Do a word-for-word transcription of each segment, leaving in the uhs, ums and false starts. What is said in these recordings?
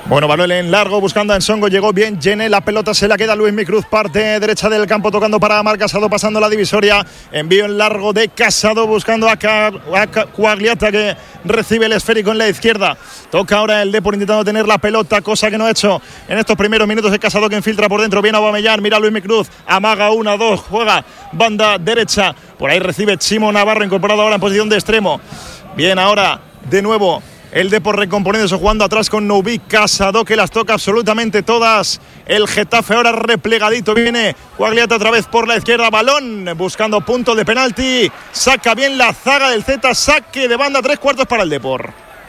Bueno, balón en largo buscando a Ensongo, llegó bien Gene, la pelota se la queda Luis Micruz, parte derecha del campo tocando para Marc Casado, pasando la divisoria, envío en largo de Casado buscando a, Ca- a Ca- Quagliata, que recibe el esférico en la izquierda. Toca ahora el Depor intentando tener la pelota, cosa que no ha hecho en estos primeros minutos. De Casado que infiltra por dentro, viene Aubameyang, mira a Luis Micruz, amaga una, dos, juega banda derecha, por ahí recibe Chimo Navarro, incorporado ahora en posición de extremo. Bien, ahora de nuevo el Depor recomponiéndose, jugando atrás con Noubí, Casado, que las toca absolutamente todas. El Getafe ahora replegadito, viene Quagliata otra vez por la izquierda, balón buscando punto de penalti, saca bien la zaga del Z, saque de banda, tres cuartos para el Depor.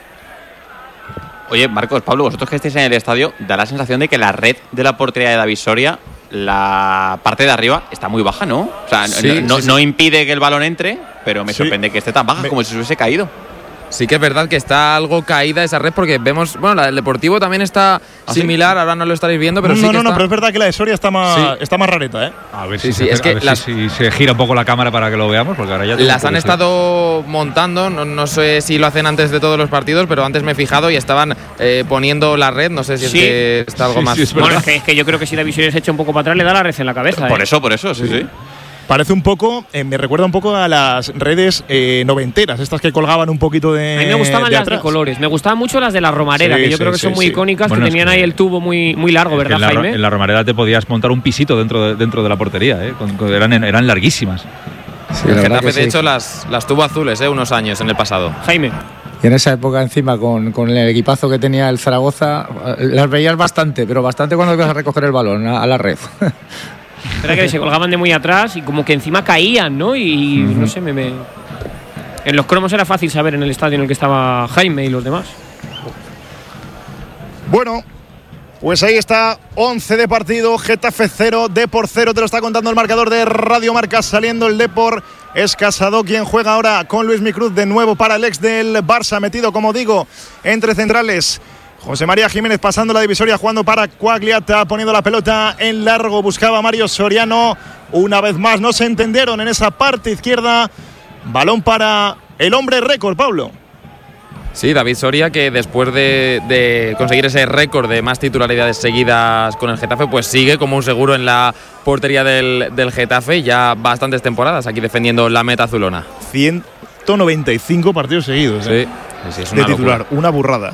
Oye, Marcos, Pablo, vosotros que estáis en el estadio, da la sensación de que la red de la portería de David Soria, la parte de arriba, está muy baja, ¿no? O sea, sí, no, no, sí, sí. no impide que el balón entre, pero me Sí. sorprende que esté tan baja, Me... como si se hubiese caído. Sí que es verdad que está algo caída esa red, porque vemos, bueno, la del Deportivo también está ¿Ah, similar, sí? Ahora no lo estaréis viendo, pero no, sí no, que no, está... no, pero es verdad que la de Soria está más, sí. está más rareta, ¿eh? A ver Sí, si, sí, se, es a que ver las- si, si se gira un poco la cámara para que lo veamos, porque ahora ya tengo Las han curiosidad. estado montando, no, no sé si lo hacen antes de todos los partidos, pero antes me he fijado y estaban eh, poniendo la red, no sé si Sí. es que está algo Sí, más... sí, es Bueno, verdad. es que, es que yo creo que si David Soria se echa un poco para atrás, le da la red en la cabeza. Por ¿eh? eso, por eso, sí, sí. Parece un poco, eh, me recuerda un poco a las redes eh, noventeras, estas que colgaban un poquito de. A mí me gustaban de las atrás. de colores. Me gustaban mucho las de la Romareda, Sí, que yo sí, creo que sí, son muy sí. icónicas, Bueno, que es tenían que- ahí el tubo muy, muy largo, Es que ¿verdad, en la, Jaime? en la Romareda te podías montar un pisito dentro de, dentro de la portería, ¿eh? Con- con- eran, eran larguísimas. Sí, El la verdad Getafe, que de sí. hecho, las, las tuvo azules, ¿eh? Unos años en el pasado. Jaime. Y en esa época encima con, con el equipazo que tenía el Zaragoza, las veías bastante, pero bastante cuando ibas a recoger el balón a, a la red. Era que se colgaban de muy atrás y como que encima caían, ¿no? Y uh-huh. no sé, me, me... En los cromos era fácil saber en el estadio en el que estaba Jaime y los demás. Bueno, pues ahí está, once de partido, Getafe cero, Depor cero, te lo está contando el marcador de Radio Marca, saliendo el Depor. Es Casado quien juega ahora con Luis Micruz de nuevo para el ex del Barça, metido, como digo, entre centrales. José María Jiménez pasando la divisoria, jugando para Quagliata, poniendo la pelota en largo, buscaba a Mario Soriano. Una vez más no se entendieron en esa parte izquierda. Balón para el hombre récord, Pablo. Sí, David Soria, que después de, de conseguir ese récord de más titularidades seguidas con el Getafe, pues sigue como un seguro en la portería del, del Getafe, ya bastantes temporadas aquí defendiendo la meta azulona. ciento noventa y cinco partidos seguidos, ¿eh? Sí, sí, es una de titular, locura. una burrada.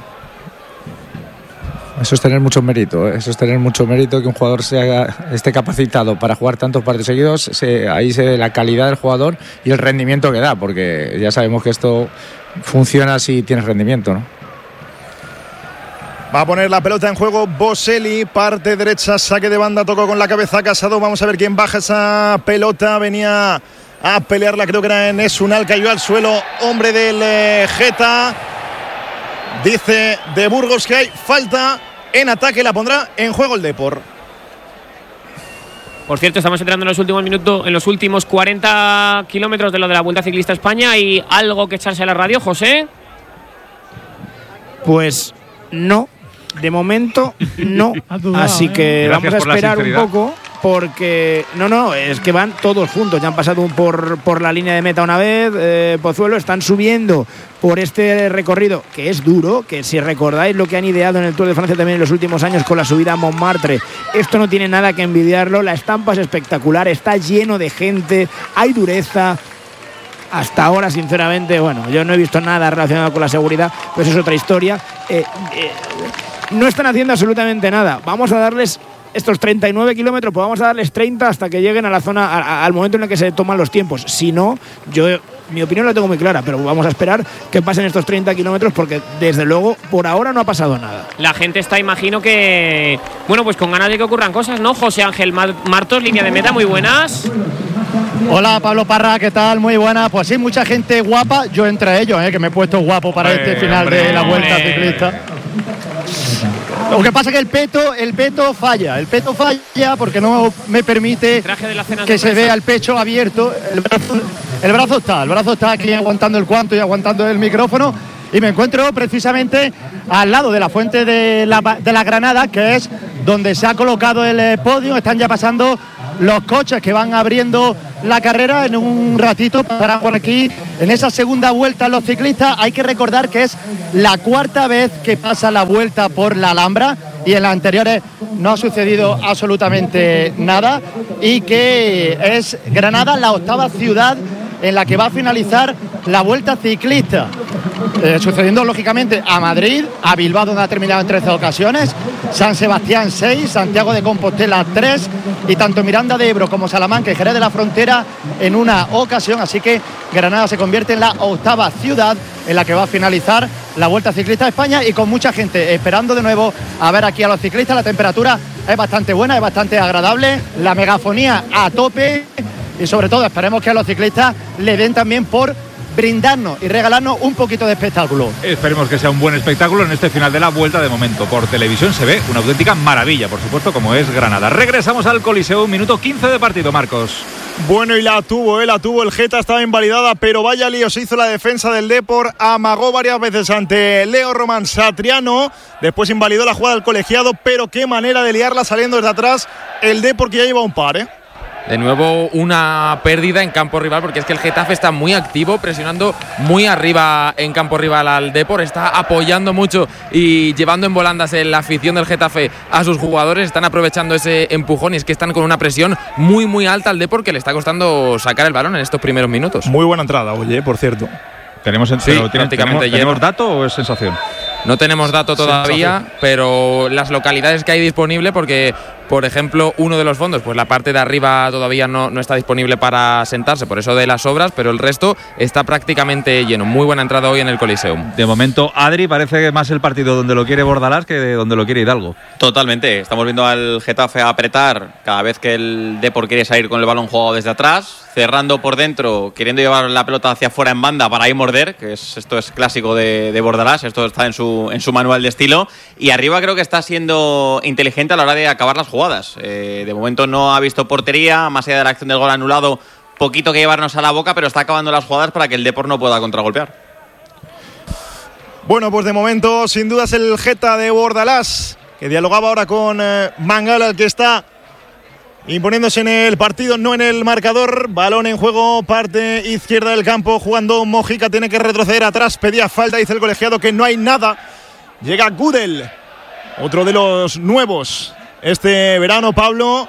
Eso es tener mucho mérito, ¿eh? Eso es tener mucho mérito que un jugador sea, esté capacitado para jugar tantos partidos seguidos. Se, ahí se ve la calidad del jugador y el rendimiento que da, porque ya sabemos que esto funciona si tienes rendimiento, ¿no? Va a poner la pelota en juego Boselli, parte derecha, saque de banda, tocó con la cabeza Casado. Vamos a ver quién baja esa pelota. Venía a pelearla, creo que era en Esunal, cayó al suelo, hombre del eh, Geta. Dice de Burgos que hay falta en ataque, la pondrá en juego el Depor. Por cierto, estamos entrando en los últimos minutos, en los últimos cuarenta kilómetros de lo de la Vuelta Ciclista a España. ¿Hay algo que echarse a la radio, José? Pues no, de momento no. Así que Gracias vamos a por la esperar un sinceridad. poco, porque no, no, es que van todos juntos. Ya han pasado por, por la línea de meta una vez, eh, Pozuelo, están subiendo por este recorrido, que es duro, que si recordáis lo que han ideado en el Tour de Francia también en los últimos años con la subida a Montmartre, esto no tiene nada que envidiarlo, la estampa es espectacular, está lleno de gente, hay dureza. Hasta ahora, sinceramente, bueno, yo no he visto nada relacionado con la seguridad, pues es otra historia. Eh, eh, no están haciendo absolutamente nada. Vamos a darles estos treinta y nueve kilómetros, pues vamos a darles treinta hasta que lleguen a la zona, a, a, al momento en el que se toman los tiempos. Si no, yo mi opinión la tengo muy clara, pero vamos a esperar que pasen estos treinta kilómetros, porque desde luego por ahora no ha pasado nada. La gente está, imagino que, bueno, pues con ganas de que ocurran cosas, ¿no? José Ángel Martos, línea de meta, muy buenas. Hola Pablo Parra, ¿qué tal? Muy buena. Pues sí, mucha gente guapa, yo entre ellos, ¿eh? Que me he puesto guapo para Hombre, este final hombre, de la Vuelta hombre. Ciclista. Lo que pasa es que el peto, el peto falla, el peto falla porque no me permite Traje de las cenas que de se prensa. vea el pecho abierto. El brazo, el brazo está, el brazo está aquí aguantando el cuanto y aguantando el micrófono. Y me encuentro precisamente al lado de la fuente de la, de la Granada, que es donde se ha colocado el eh, podio. Están ya pasando los coches que van abriendo la carrera. En un ratito pasarán por aquí en esa segunda vuelta los ciclistas. Hay que recordar que es la cuarta vez que pasa la vuelta por la Alhambra y en las anteriores no ha sucedido absolutamente nada, y que es Granada la octava ciudad en la que va a finalizar la vuelta ciclista, eh, sucediendo lógicamente a Madrid, a Bilbao, donde ha terminado en trece ocasiones, San Sebastián seis, Santiago de Compostela tres, y tanto Miranda de Ebro como Salamanca y Jerez de la Frontera en una ocasión. Así que Granada se convierte en la octava ciudad en la que va a finalizar la Vuelta Ciclista de España, y con mucha gente esperando de nuevo a ver aquí a los ciclistas. La temperatura es bastante buena, es bastante agradable, la megafonía a tope, y sobre todo esperemos que a los ciclistas le den también por brindarnos y regalarnos un poquito de espectáculo. Esperemos que sea un buen espectáculo en este final de la Vuelta. De momento por televisión se ve una auténtica maravilla, por supuesto, como es Granada. Regresamos al Coliseo, minuto quince de partido, Marcos. Bueno, y la tuvo, ¿eh? la tuvo el Geta, estaba invalidada, pero vaya lío se hizo la defensa del Depor, amagó varias veces ante Leo Román Satriano, después invalidó la jugada del colegiado, pero qué manera de liarla saliendo desde atrás el Depor, que ya lleva un par, ¿eh? De nuevo una pérdida en campo rival, porque es que el Getafe está muy activo, presionando muy arriba en campo rival al Depor, está apoyando mucho y llevando en volandas la afición del Getafe a sus jugadores, están aprovechando ese empujón, y es que están con una presión muy muy alta al Depor, que le está costando sacar el balón en estos primeros minutos. Muy buena entrada, oye, por cierto. ¿Tenemos, en, sí, pero, prácticamente ¿tenemos, ¿tenemos dato o es sensación? No tenemos dato todavía, pero las localidades que hay disponible, porque por ejemplo uno de los fondos, pues la parte de arriba todavía no, no está disponible para sentarse, por eso de las obras, pero el resto está prácticamente lleno. Muy buena entrada hoy en el Coliseum. De momento, Adri, parece más el partido donde lo quiere Bordalás que de donde lo quiere Hidalgo. Totalmente, estamos viendo al Getafe apretar cada vez que el Depor quiere salir con el balón jugado desde atrás, cerrando por dentro, queriendo llevar la pelota hacia afuera en banda para ahí morder, que es, esto es clásico de, de Bordalás, esto está en su en su manual de estilo, y arriba creo que está siendo inteligente a la hora de acabar las jugadas. Eh, de momento no ha visto portería, más allá de la acción del gol anulado, poquito que llevarnos a la boca, pero está acabando las jugadas para que el Depor no pueda contragolpear. Bueno, pues de momento sin dudas el Geta de Bordalás, que dialogaba ahora con eh, Mangala, el que está imponiéndose en el partido, no en el marcador. Balón en juego, parte izquierda del campo, jugando Mojica, tiene que retroceder atrás, pedía falta, dice el colegiado que no hay nada. Llega Gudel, otro de los nuevos este verano, Pablo.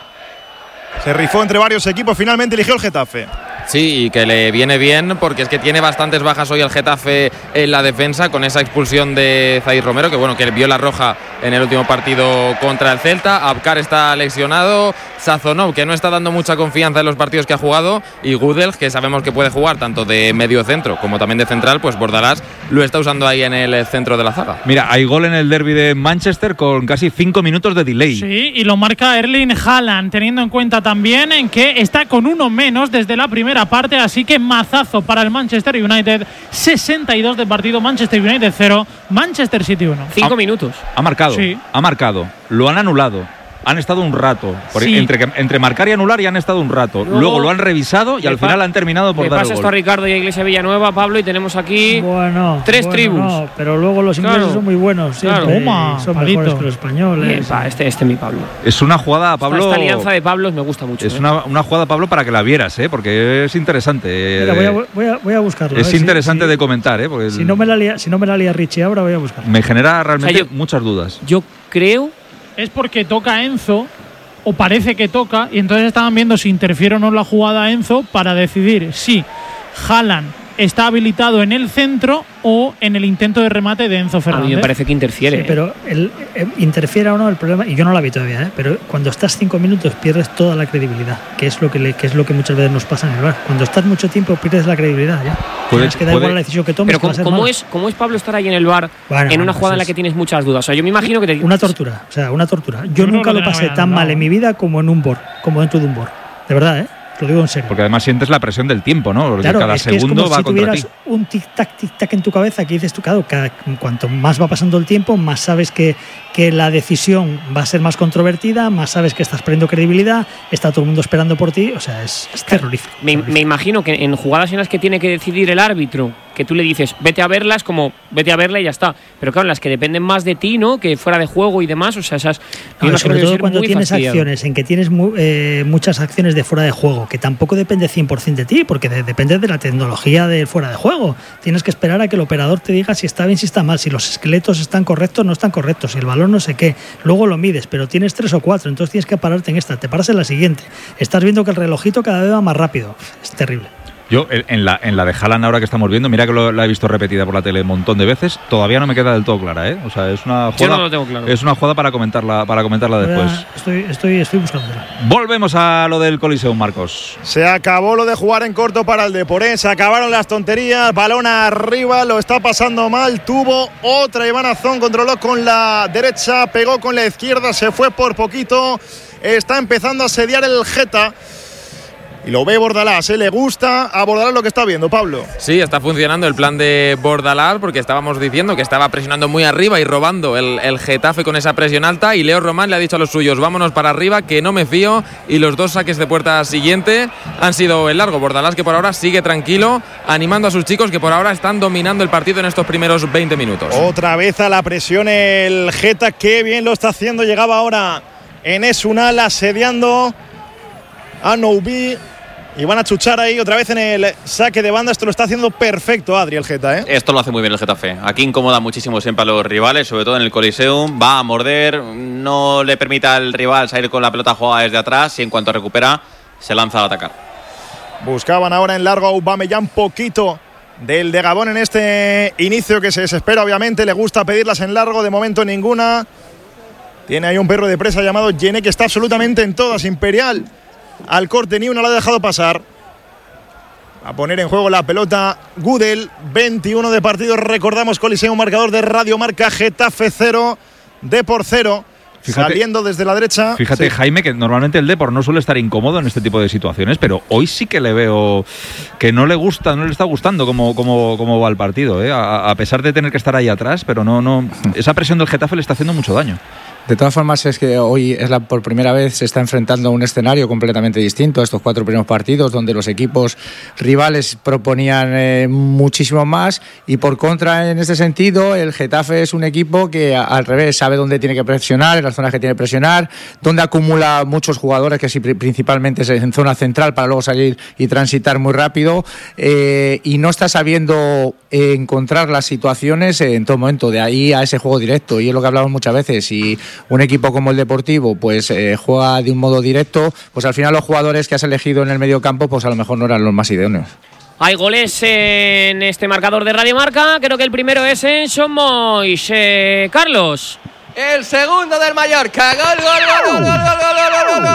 Se rifó entre varios equipos, finalmente eligió el Getafe. Sí, y que le viene bien, porque es que tiene bastantes bajas hoy el Getafe en la defensa, con esa expulsión de Zaid Romero, que bueno, que vio la roja en el último partido contra el Celta. Abkar está lesionado, Sazonov, que no está dando mucha confianza en los partidos que ha jugado, y Gudel, que sabemos que puede jugar tanto de medio centro como también de central, pues Bordalás lo está usando ahí en el centro de la zaga. Mira, hay gol en el derbi de Manchester con casi cinco minutos de delay. Sí, y lo marca Erling Haaland, teniendo en cuenta también en que está con uno menos desde la primera parte, así que mazazo para el Manchester United. Sesenta y dos de partido, Manchester United cero, Manchester City uno. Cinco minutos. Ha marcado, sí. ha marcado. Lo han anulado. Han estado un rato. Por sí. entre, entre marcar y anular, y han estado un rato. Luego, Luego lo han revisado y al final han terminado por le dar pasa el esto gol. a Ricardo y a Iglesia Villanueva, Pablo, y tenemos aquí bueno, tres bueno, tribus. No, pero luego los ingleses claro. son muy buenos. Claro. Toma, son palito. mejores que los españoles. Epa, este, este es mi Pablo. Es una jugada, Pablo. Esta, esta alianza de Pablos me gusta mucho. Es ¿eh? una, una jugada, Pablo, para que la vieras, ¿eh? Porque es interesante. Mira, voy, a, voy, a, voy a buscarlo. Es a ver, interesante si, de comentar, ¿eh? Porque si, no me la lía, si no me la lía Richie ahora, voy a buscarlo. Me genera realmente o sea, yo, muchas dudas. Yo creo. Es porque toca Enzo, o parece que toca, y entonces estaban viendo si interfiere o no la jugada a Enzo para decidir si Haaland está habilitado en el centro o en el intento de remate de Enzo Fernández. A mí me parece que interfiere. Sí, pero el, el, interfiere o no, el problema, y yo no la vi todavía, ¿eh? Pero cuando estás cinco minutos pierdes toda la credibilidad, que es lo que, le, que es lo que muchas veces nos pasa en el bar. Cuando estás mucho tiempo pierdes la credibilidad, ya. Puede, es que da puede, igual la decisión que tomes. Pero ¿cómo es, ¿cómo es Pablo estar ahí en el bar bueno, en una jugada pues en la que tienes muchas dudas? O sea, yo me imagino que te... Una tortura, o sea, una tortura. Yo, Yo nunca no lo lo pasé tengo tan nada, mal no. en mi vida como en un board, como dentro de un board. De verdad, ¿eh? Lo digo en serio. Porque además sientes la presión del tiempo, ¿no? Porque claro, cada es que segundo es como va si contra tuvieras ti. un tic-tac, tic-tac en tu cabeza que dices tú, claro, cada, cuanto más va pasando el tiempo, más sabes que, que la decisión va a ser más controvertida, más sabes que estás perdiendo credibilidad, está todo el mundo esperando por ti, o sea, es, es terrorífico. Me, terrorífico. me imagino que en jugadas en las que tiene que decidir el árbitro que tú le dices, vete a verla, es como, vete a verla y ya está. Pero claro, las que dependen más de ti, ¿no? Que fuera de juego y demás, o sea, esas... Claro, sobre todo cuando tienes acciones, en que tienes mu eh, muchas acciones de fuera de juego, que tampoco depende cien por ciento de ti, porque de depende de la tecnología de fuera de juego. Tienes que esperar a que el operador te diga si está bien, si está mal, si los esqueletos están correctos, no están correctos, si el valor no sé qué. Luego lo mides, pero tienes tres o cuatro, entonces tienes que pararte en esta, te paras en la siguiente. Estás viendo que el relojito cada vez va más rápido. Es terrible. Yo, en la, en la de Haaland ahora que estamos viendo, mira que lo, la he visto repetida por la tele un montón de veces, todavía no me queda del todo clara, ¿eh? O sea, es una jugada, Yo no lo tengo claro. Es una jugada para comentarla, para comentarla después. Estoy, estoy, estoy buscándola. Volvemos a lo del Coliseum, Marcos. Se acabó lo de jugar en corto para el Depor, se acabaron las tonterías, balón arriba, lo está pasando mal, tuvo otra Iván Azón, controló con la derecha, pegó con la izquierda, se fue por poquito, está empezando a asediar el Geta. Y lo ve Bordalás, ¿eh? Le gusta a Bordalás lo que está viendo, Pablo. Sí, está funcionando el plan de Bordalás, porque estábamos diciendo que estaba presionando muy arriba y robando el, el Getafe con esa presión alta, y Leo Román le ha dicho a los suyos, vámonos para arriba, que no me fío, y los dos saques de puerta siguiente han sido el largo. Bordalás, que por ahora sigue tranquilo, animando a sus chicos que por ahora están dominando el partido en estos primeros veinte minutos. Otra vez a la presión el Geta, qué bien lo está haciendo, llegaba ahora Enes Unal asediando a Noubi. Y van a chuchar ahí otra vez en el saque de banda. Esto lo está haciendo perfecto Adri, el Geta, ¿eh? Esto lo hace muy bien el Getafe. Aquí incomoda muchísimo siempre a los rivales, sobre todo en el Coliseum. Va a morder, no le permite al rival salir con la pelota jugada desde atrás y en cuanto recupera, se lanza a atacar. Buscaban ahora en largo a Aubameyang, poquito del de Gabón en este inicio que se desespera, obviamente. Le gusta pedirlas en largo, de momento ninguna. Tiene ahí un perro de presa llamado Yene, que está absolutamente en todas. Imperial al corte, ni una la ha dejado pasar. A poner en juego la pelota Gudel, veintiuno de partido. Recordamos, Coliseum, marcador de Radio Marca, Getafe cero, Depor cero. Fíjate, saliendo desde la derecha. Fíjate, sí. Jaime, que normalmente el Depor no suele estar incómodo en este tipo de situaciones, pero hoy sí que le veo que no le gusta, no le está gustando cómo, cómo, cómo va el partido, ¿eh? a, a pesar de tener que estar ahí atrás, pero no, no, esa presión del Getafe le está haciendo mucho daño. De todas formas, es que hoy es la, por primera vez se está enfrentando a un escenario completamente distinto a estos cuatro primeros partidos, donde los equipos rivales proponían eh, muchísimo más, y por contra, en este sentido, el Getafe es un equipo que a, al revés sabe dónde tiene que presionar, en las zonas que tiene que presionar, donde acumula muchos jugadores, que sí, principalmente es en zona central, para luego salir y transitar muy rápido, eh, y no está sabiendo eh, encontrar las situaciones en todo momento, de ahí a ese juego directo, y es lo que hablamos muchas veces. Y un equipo como el Deportivo pues eh, juega de un modo directo, pues al final los jugadores que has elegido en el medio campo pues a lo mejor no eran los más idóneos. Hay goles en este marcador de Radio Marca. Creo que el primero es en Son Moix. Eh, Carlos. El segundo del Mallorca. Gol, gol, gol, gol, gol, gol, gol, gol,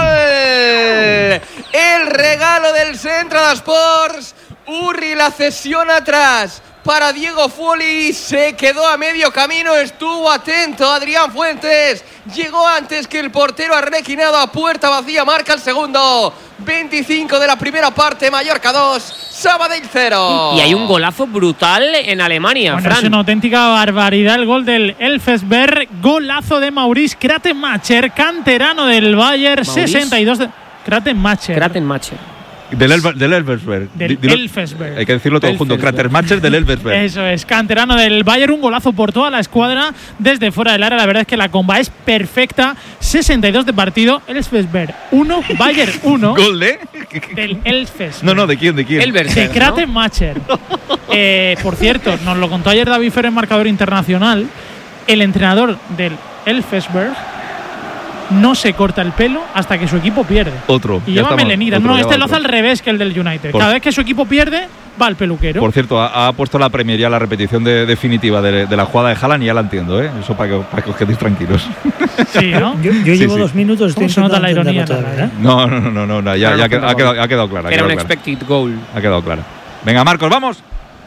gol. El regalo del Central Sports. Urri, la cesión atrás para Diego Foley, se quedó a medio camino, estuvo atento Adrián Fuentes, llegó antes que el portero, ha requinado a puerta vacía, marca el segundo. veinticinco de la primera parte, Mallorca dos, Sabadell cero. Y, y hay un golazo brutal en Alemania, bueno, Fran. Es una auténtica barbaridad el gol del Elfsberg, golazo de Maurice Kratenmacher, canterano del Bayern, Maurice? sesenta y dos de Kratenmacher. Kratenmacher. Del, Elber, del Elversberg. Del Dilo, Elfsberg. Hay que decirlo todo junto. Kratermacher del Elversberg. Eso es, canterano del Bayern, un golazo por toda la escuadra desde fuera del área. La verdad es que la comba es perfecta. sesenta y dos de partido. Elfsberg uno, Bayern uno. ¿Gol de? Del Elfsberg. No, no, ¿de quién? ¿De quién? Elversberg, de Kratenmacher. ¿no? eh, por cierto, nos lo contó ayer David Fer en marcador internacional. El entrenador del Elfsberg no se corta el pelo hasta que su equipo pierde. Otro. Y lleva melenira. No, este lo hace al revés que el del United. Por Cada vez que su equipo pierde, va al peluquero. Por cierto, ha, ha puesto la Premier ya la repetición de, definitiva de, de la jugada de Haaland y ya la entiendo, ¿eh? Eso para que, para que os quedéis tranquilos. Sí, ¿no? Yo, yo sí, llevo sí. dos minutos. ¿Cómo se nota la ironía? Todavía, ¿eh? No, no, no, no, no ya, ya ha, quedado, ha, quedado, ha quedado clara. Era un clara. expected goal. Ha quedado clara. Venga, Marcos, vamos.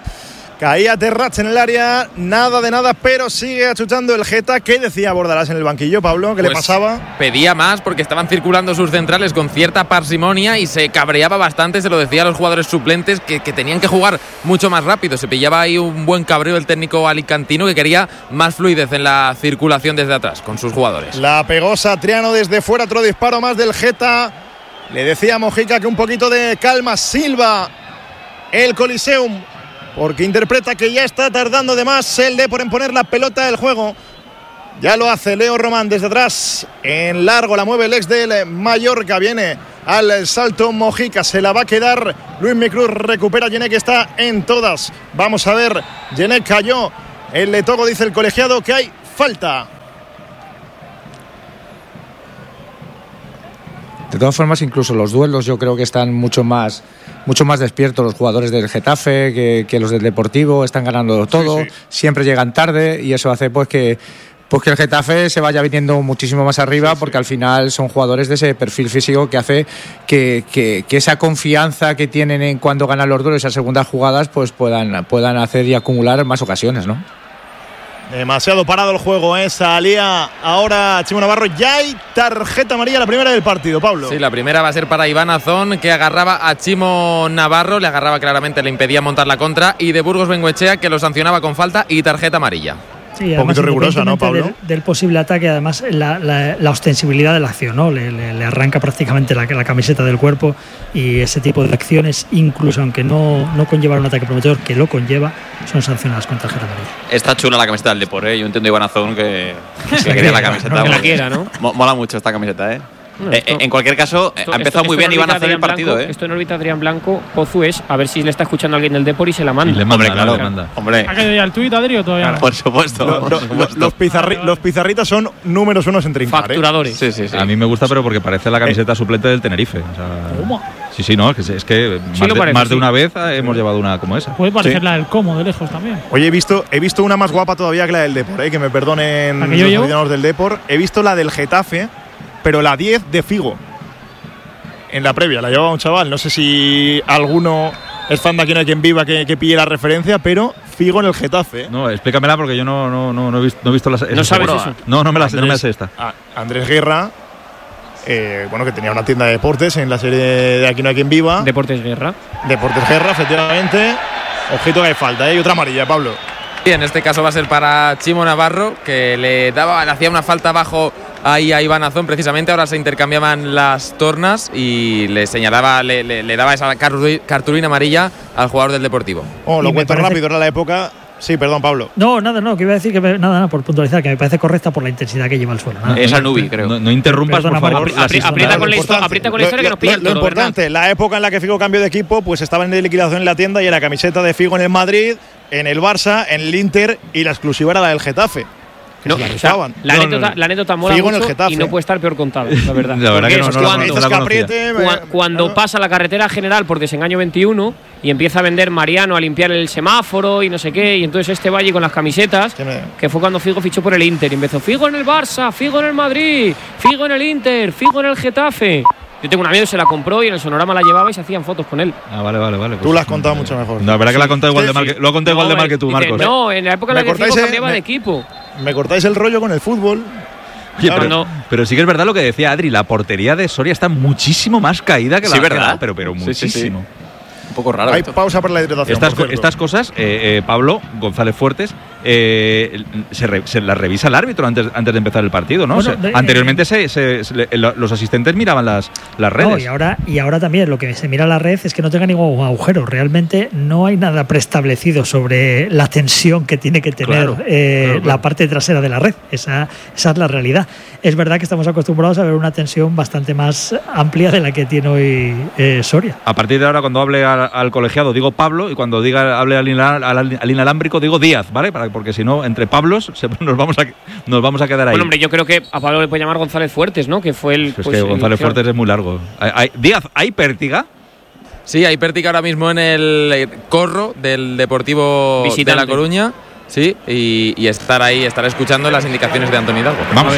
Caía Terrats en el área, nada de nada, pero sigue achuchando el Geta. ¿Qué decía Bordalás en el banquillo, Pablo? ¿Qué pues le pasaba? Pedía más porque estaban circulando sus centrales con cierta parsimonia y se cabreaba bastante, se lo decía a los jugadores suplentes que, que tenían que jugar mucho más rápido. Se pillaba ahí un buen cabreo el técnico alicantino, que quería más fluidez en la circulación desde atrás con sus jugadores. La pegó Satriano desde fuera, otro disparo más del Geta. Le decía a Mojica que un poquito de calma. Silva, el Coliseum porque interpreta que ya está tardando de más el Depor en poner la pelota del juego. Ya lo hace Leo Román desde atrás, en largo la mueve el ex del Mallorca, viene al salto Mojica, se la va a quedar Luis Micruz, recupera Yené, que está en todas. Vamos a ver, Yené cayó, el Le Togo, dice el colegiado que hay falta. De todas formas, incluso los duelos yo creo que están mucho más mucho más despiertos los jugadores del Getafe que, que los del Deportivo, están ganando todo, sí, sí. Siempre llegan tarde y eso hace pues que pues que el Getafe se vaya viniendo muchísimo más arriba, sí, porque sí. Al final son jugadores de ese perfil físico que hace que, que, que esa confianza que tienen en cuando ganan los duelos, esas segundas jugadas, pues puedan, puedan hacer y acumular más ocasiones, ¿no? Demasiado parado el juego, ¿eh? Salía ahora Chimo Navarro. Ya hay tarjeta amarilla, la primera del partido, Pablo. Sí, la primera va a ser para Iván Azón, que agarraba a Chimo Navarro, le agarraba claramente, le impedía montar la contra, y de Burgos Bengoechea, que lo sancionaba con falta y tarjeta amarilla. Sí, un poquito rigurosa, ¿no, Pablo? Del, del posible ataque, además, la, la, la ostensibilidad de la acción, ¿no? Le, le, le arranca prácticamente la, la camiseta del cuerpo, y ese tipo de acciones, incluso aunque no, no conllevan un ataque prometedor, que lo conlleva, son sancionadas con tarjeta amarilla. Está chula la camiseta del Depor, ¿eh? Yo entiendo a Iván Azón que, que quería la camiseta. No, que la quiera, ¿no? Mola mucho esta camiseta, ¿eh? No, esto, eh, en cualquier caso, esto, ha empezado muy bien Iván a hacer el partido. Blanco, ¿eh? Esto en órbita Adrián Blanco, Pozu es a ver si le está escuchando a alguien del Depor y se la manda. Y le manda, hombre, claro, le manda. Hombre. ¿Ha caído ya el tuit, Adri, o todavía Claro, no? por supuesto. Lo, lo, por supuesto. Los, pizarri, los pizarritas son números unos en trincar. Facturadores. ¿eh? Sí, sí, sí. A mí me gusta, pero porque parece la camiseta eh. suplente del Tenerife. O sea, ¿Cómo? Sí, sí, no, es que, es que sí, más, de, parece, más de sí. una vez hemos llevado una como esa. Puede parecer sí. la del Como de lejos también. Oye, he visto, he visto una más guapa todavía que la del Depor, ¿eh? Que me perdonen los aficionados del Depor. He visto la del Getafe, pero la diez de Figo. En la previa, la llevaba un chaval. No sé si alguno es fan de Aquí no hay quien viva que, que pille la referencia, pero Figo en el Getafe. No, explícamela porque yo no, no, no, no, he, visto, no he visto las. ¿No sabes eso? No, no me la sé, no me la sé esta. A, Andrés Guerra, eh, bueno, que tenía una tienda de deportes en la serie de Aquí no hay quien viva. Deportes Guerra. Deportes Guerra, efectivamente. Ojito que hay falta, ¿eh? Y otra amarilla, Pablo. Y en este caso va a ser para Chimo Navarro, que le daba, le hacía una falta bajo ahí a Iván Azón, precisamente. Ahora se intercambiaban las tornas y le señalaba, le, le, le daba esa cartulina amarilla al jugador del Deportivo. Oh, lo Y cuento me parece- rápido, era la época. Sí, perdón, Pablo. No, nada, no, que iba a decir que me- nada, nada, por puntualizar, que me parece correcta por la intensidad que lleva el suelo. nada. Es a Nubi, creo. No, no interrumpas, Perdona, por favor. Mario, las apri- historias. aprieta con la Lo histo- importante- aprieta con la historia que nos pilla el Lo, lo toro, importante, la época en la que Figo cambió de equipo, pues estaban en liquidación en la tienda y era camiseta de Figo en el Madrid, en el Barça, en el Inter, y la exclusiva era la del Getafe. Que No, se la o sea, rifaban. la, No, anécdota, no, no. la anécota mola Figo en el mucho Getafe. y no puede estar peor contada, la verdad. La verdad Porque que no, es no, no, cuando, no Dices la que conocía. apriete, me- Cua- Cuando me- pasa la carretera general por Desengaño veintiuno y empieza a vender Mariano a limpiar el semáforo y no sé qué, y entonces este Valle con las camisetas, Que me- que fue cuando Figo fichó por el Inter y empezó Figo en el Barça, Figo en el Madrid, Figo en el Inter, Figo en el Getafe. Yo tengo un amigo que se la compró y en el sonorama la llevaba y se hacían fotos con él. Ah, vale, vale, vale. Tú pues- la has contado mucho mejor. La verdad que la ha contado igual de mal que, lo ha contado igual de mal que tú, dice, Marcos. No, en la época en la Me que Figo cortáis, eh, cambiaba me- de equipo. Me cortáis el rollo con el fútbol. Oye, pero, no. pero sí que es verdad lo que decía Adri, la portería de Soria está muchísimo más caída que la Sí, que ¿verdad? la- pero, pero Sí, sí, sí. muchísimo. Un poco raro. Hay esto. pausa para la hidratación. Estas, por co- cierto. estas cosas, eh, eh, Pablo González Fuertes, eh, se, re- se las revisa el árbitro antes, antes de empezar el partido, ¿no? Bueno, Se- de- anteriormente se, se- se- le- lo- los asistentes miraban las, las redes. No, y ahora, y ahora también lo que se mira en la red es que no tenga ningún agujero. Realmente no hay nada preestablecido sobre la tensión que tiene que tener Claro, eh, claro, claro. la parte trasera de la red. Esa, esa es la realidad. Es verdad que estamos acostumbrados a ver una tensión bastante más amplia de la que tiene hoy eh, Soria. A partir de ahora, cuando hable al, al colegiado, digo Pablo, y cuando diga hable al, ina- al, al inalámbrico, digo Díaz, ¿vale? Para, porque si no, entre Pablos se- nos, vamos a, nos vamos a quedar ahí. Bueno, hombre, yo creo que a Pablo le puede llamar González Fuertes, ¿no? Que fue el. es pues, que el- González claro. Fuertes es muy largo. Hay- hay- Díaz, ¿hay pértiga? Sí, hay pértiga ahora mismo en el eh, corro del Deportivo Visitante. de La Coruña. Sí, y, y estar ahí, estar escuchando las indicaciones de Antonio Hidalgo. Vamos.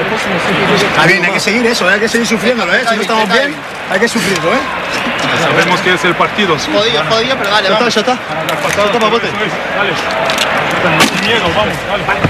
Está bien, hay que seguir eso, hay que seguir sufriéndolo, ¿eh? Si no estamos bien, hay que sufrirlo, ¿eh? Sabemos que es el partido. Sí. Jodido, jodido, pero dale, vamos. Ya está, ya está. Papote. Dale. Sin miedo, vamos. Dale.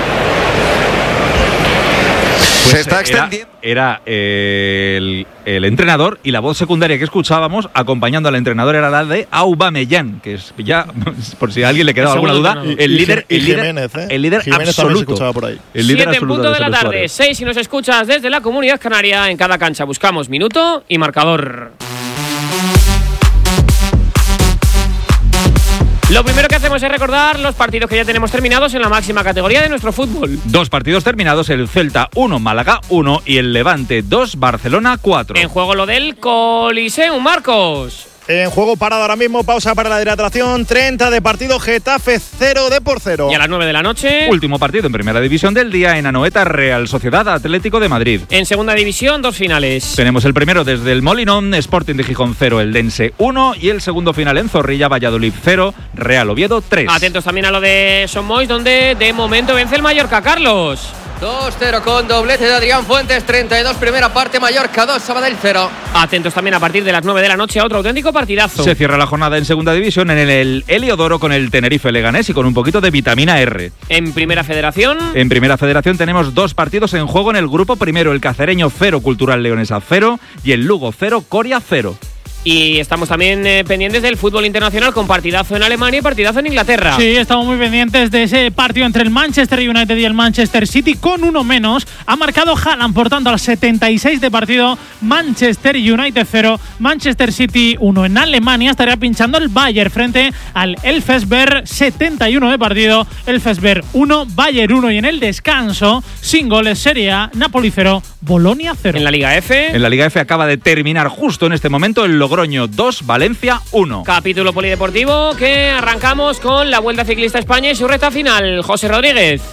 Pues Se está era- extendiendo. Era, eh, el, el entrenador, y la voz secundaria que escuchábamos acompañando al entrenador era la de Aubameyang, que es ya, por si a alguien le quedaba El alguna segundo duda, entrenador. el Y- líder, y el líder, Jiménez, ¿eh? el líder Jiménez también se absoluto. escuchaba por ahí. El líder Siete en absoluto punto de ese la tarde, vestuario. seis si nos escuchas desde la Comunidad Canaria. En cada cancha buscamos minuto y marcador. Lo primero que hacemos es recordar los partidos que ya tenemos terminados en la máxima categoría de nuestro fútbol. Dos partidos terminados, el Celta uno, Málaga uno y el Levante dos, Barcelona cuatro. En juego lo del Coliseum, Marcos. En juego parado ahora mismo, pausa para la hidratación, treinta de partido, Getafe cero de por cero. Y a las nueve de la noche. Último partido en primera división del día en Anoeta, Real Sociedad Atlético de Madrid. En segunda división, dos finales. Tenemos el primero desde el Molinón, Sporting de Gijón cero, Eldense uno y el segundo final en Zorrilla, Valladolid cero, Real Oviedo tres. Atentos también a lo de Son Moix, donde de momento vence el Mallorca, Carlos. dos cero con doblete de Adrián Fuentes, treinta y dos primera parte, Mallorca dos, Sabadell cero. Atentos también a partir de las nueve de la noche a otro auténtico partidazo. Se cierra la jornada en segunda división en el Heliodoro con el Tenerife Leganés y con un poquito de vitamina R. En primera federación. En primera federación tenemos dos partidos en juego en el grupo primero, el Cacereño cero, Cultural Leonesa cero y el Lugo cero, Coria cero. Y estamos también eh, pendientes del fútbol internacional con partidazo en Alemania y partidazo en Inglaterra. Sí, estamos muy pendientes de ese partido entre el Manchester United y el Manchester City con uno menos. Ha marcado Haaland, por tanto, al setenta y seis de partido. Manchester United cero, Manchester City uno. En Alemania estaría pinchando el Bayern frente al Elfsberg, setenta y uno de partido. Elfsberg uno, Bayern uno. Y en el descanso, sin goles, Serie A, Napoli cero, Bolonia cero. En la Liga F. En la Liga F acaba de terminar justo en este momento el Logroño dos, Valencia uno. Capítulo polideportivo que arrancamos con la Vuelta Ciclista España y su recta final. José Rodríguez.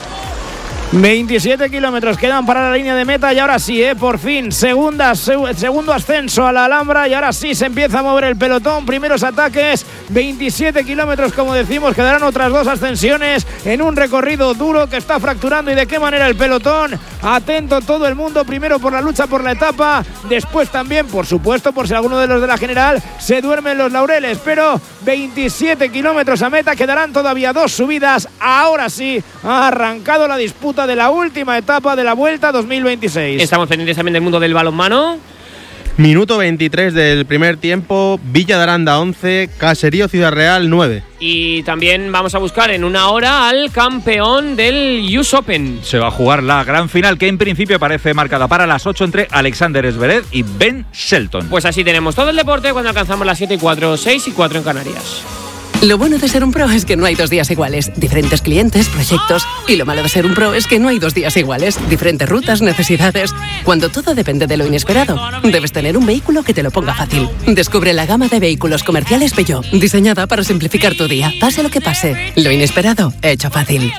veintisiete kilómetros quedan para la línea de meta y ahora sí, eh, por fin, segunda, seg- segundo ascenso a la Alhambra y ahora sí se empieza a mover el pelotón, primeros ataques, veintisiete kilómetros como decimos, quedarán otras dos ascensiones en un recorrido duro que está fracturando y de qué manera el pelotón, atento todo el mundo, primero por la lucha por la etapa, después también, por supuesto, por si alguno de los de la general se duerme en los laureles, pero veintisiete kilómetros a meta, quedarán todavía dos subidas, ahora sí ha arrancado la disputa de la última etapa de la Vuelta dos mil veintiséis. Estamos pendientes también del mundo del balonmano. Minuto veintitrés del primer tiempo, Villa de Aranda once, Caserío Ciudad Real nueve. Y también vamos a buscar en una hora al campeón del U S Open. Se va a jugar la gran final que en principio parece marcada para las ocho entre Alexander Zverev y Ben Shelton. Pues así tenemos todo el deporte cuando alcanzamos las siete y cuatro, seis y cuatro en Canarias. Lo bueno de ser un pro es que no hay dos días iguales. Diferentes clientes, proyectos. Y lo malo de ser un pro es que no hay dos días iguales. Diferentes rutas, necesidades. Cuando todo depende de lo inesperado, debes tener un vehículo que te lo ponga fácil. Descubre la gama de vehículos comerciales Peugeot, diseñada para simplificar tu día. Pase lo que pase. Lo inesperado, hecho fácil.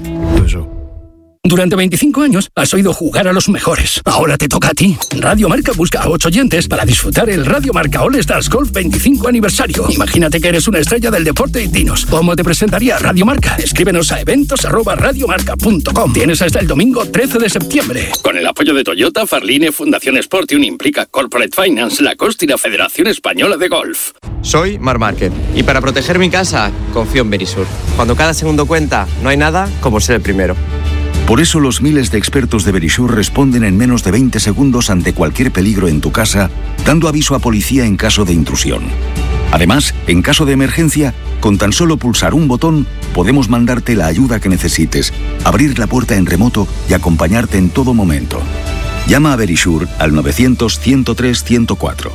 Durante veinticinco años has oído jugar a los mejores. Ahora te toca a ti. Radio Marca busca a ocho oyentes para disfrutar el Radio Marca All Stars Golf veinticinco aniversario. Imagínate que eres una estrella del deporte y dinos cómo te presentaría Radio Marca. Escríbenos a eventos arroba radiomarca punto com. Tienes hasta el domingo trece de septiembre. Con el apoyo de Toyota, Farline, Fundación Sport y Implica Corporate Finance, Lacoste y la Federación Española de Golf. Soy Mar Márquez y para proteger mi casa confío en Verisur. Cuando cada segundo cuenta, no hay nada como ser el primero. Por eso los miles de expertos de Verisur responden en menos de veinte segundos ante cualquier peligro en tu casa, dando aviso a policía en caso de intrusión. Además, en caso de emergencia, con tan solo pulsar un botón, podemos mandarte la ayuda que necesites, abrir la puerta en remoto y acompañarte en todo momento. Llama a Verisur al novecientos, ciento tres, ciento cuatro.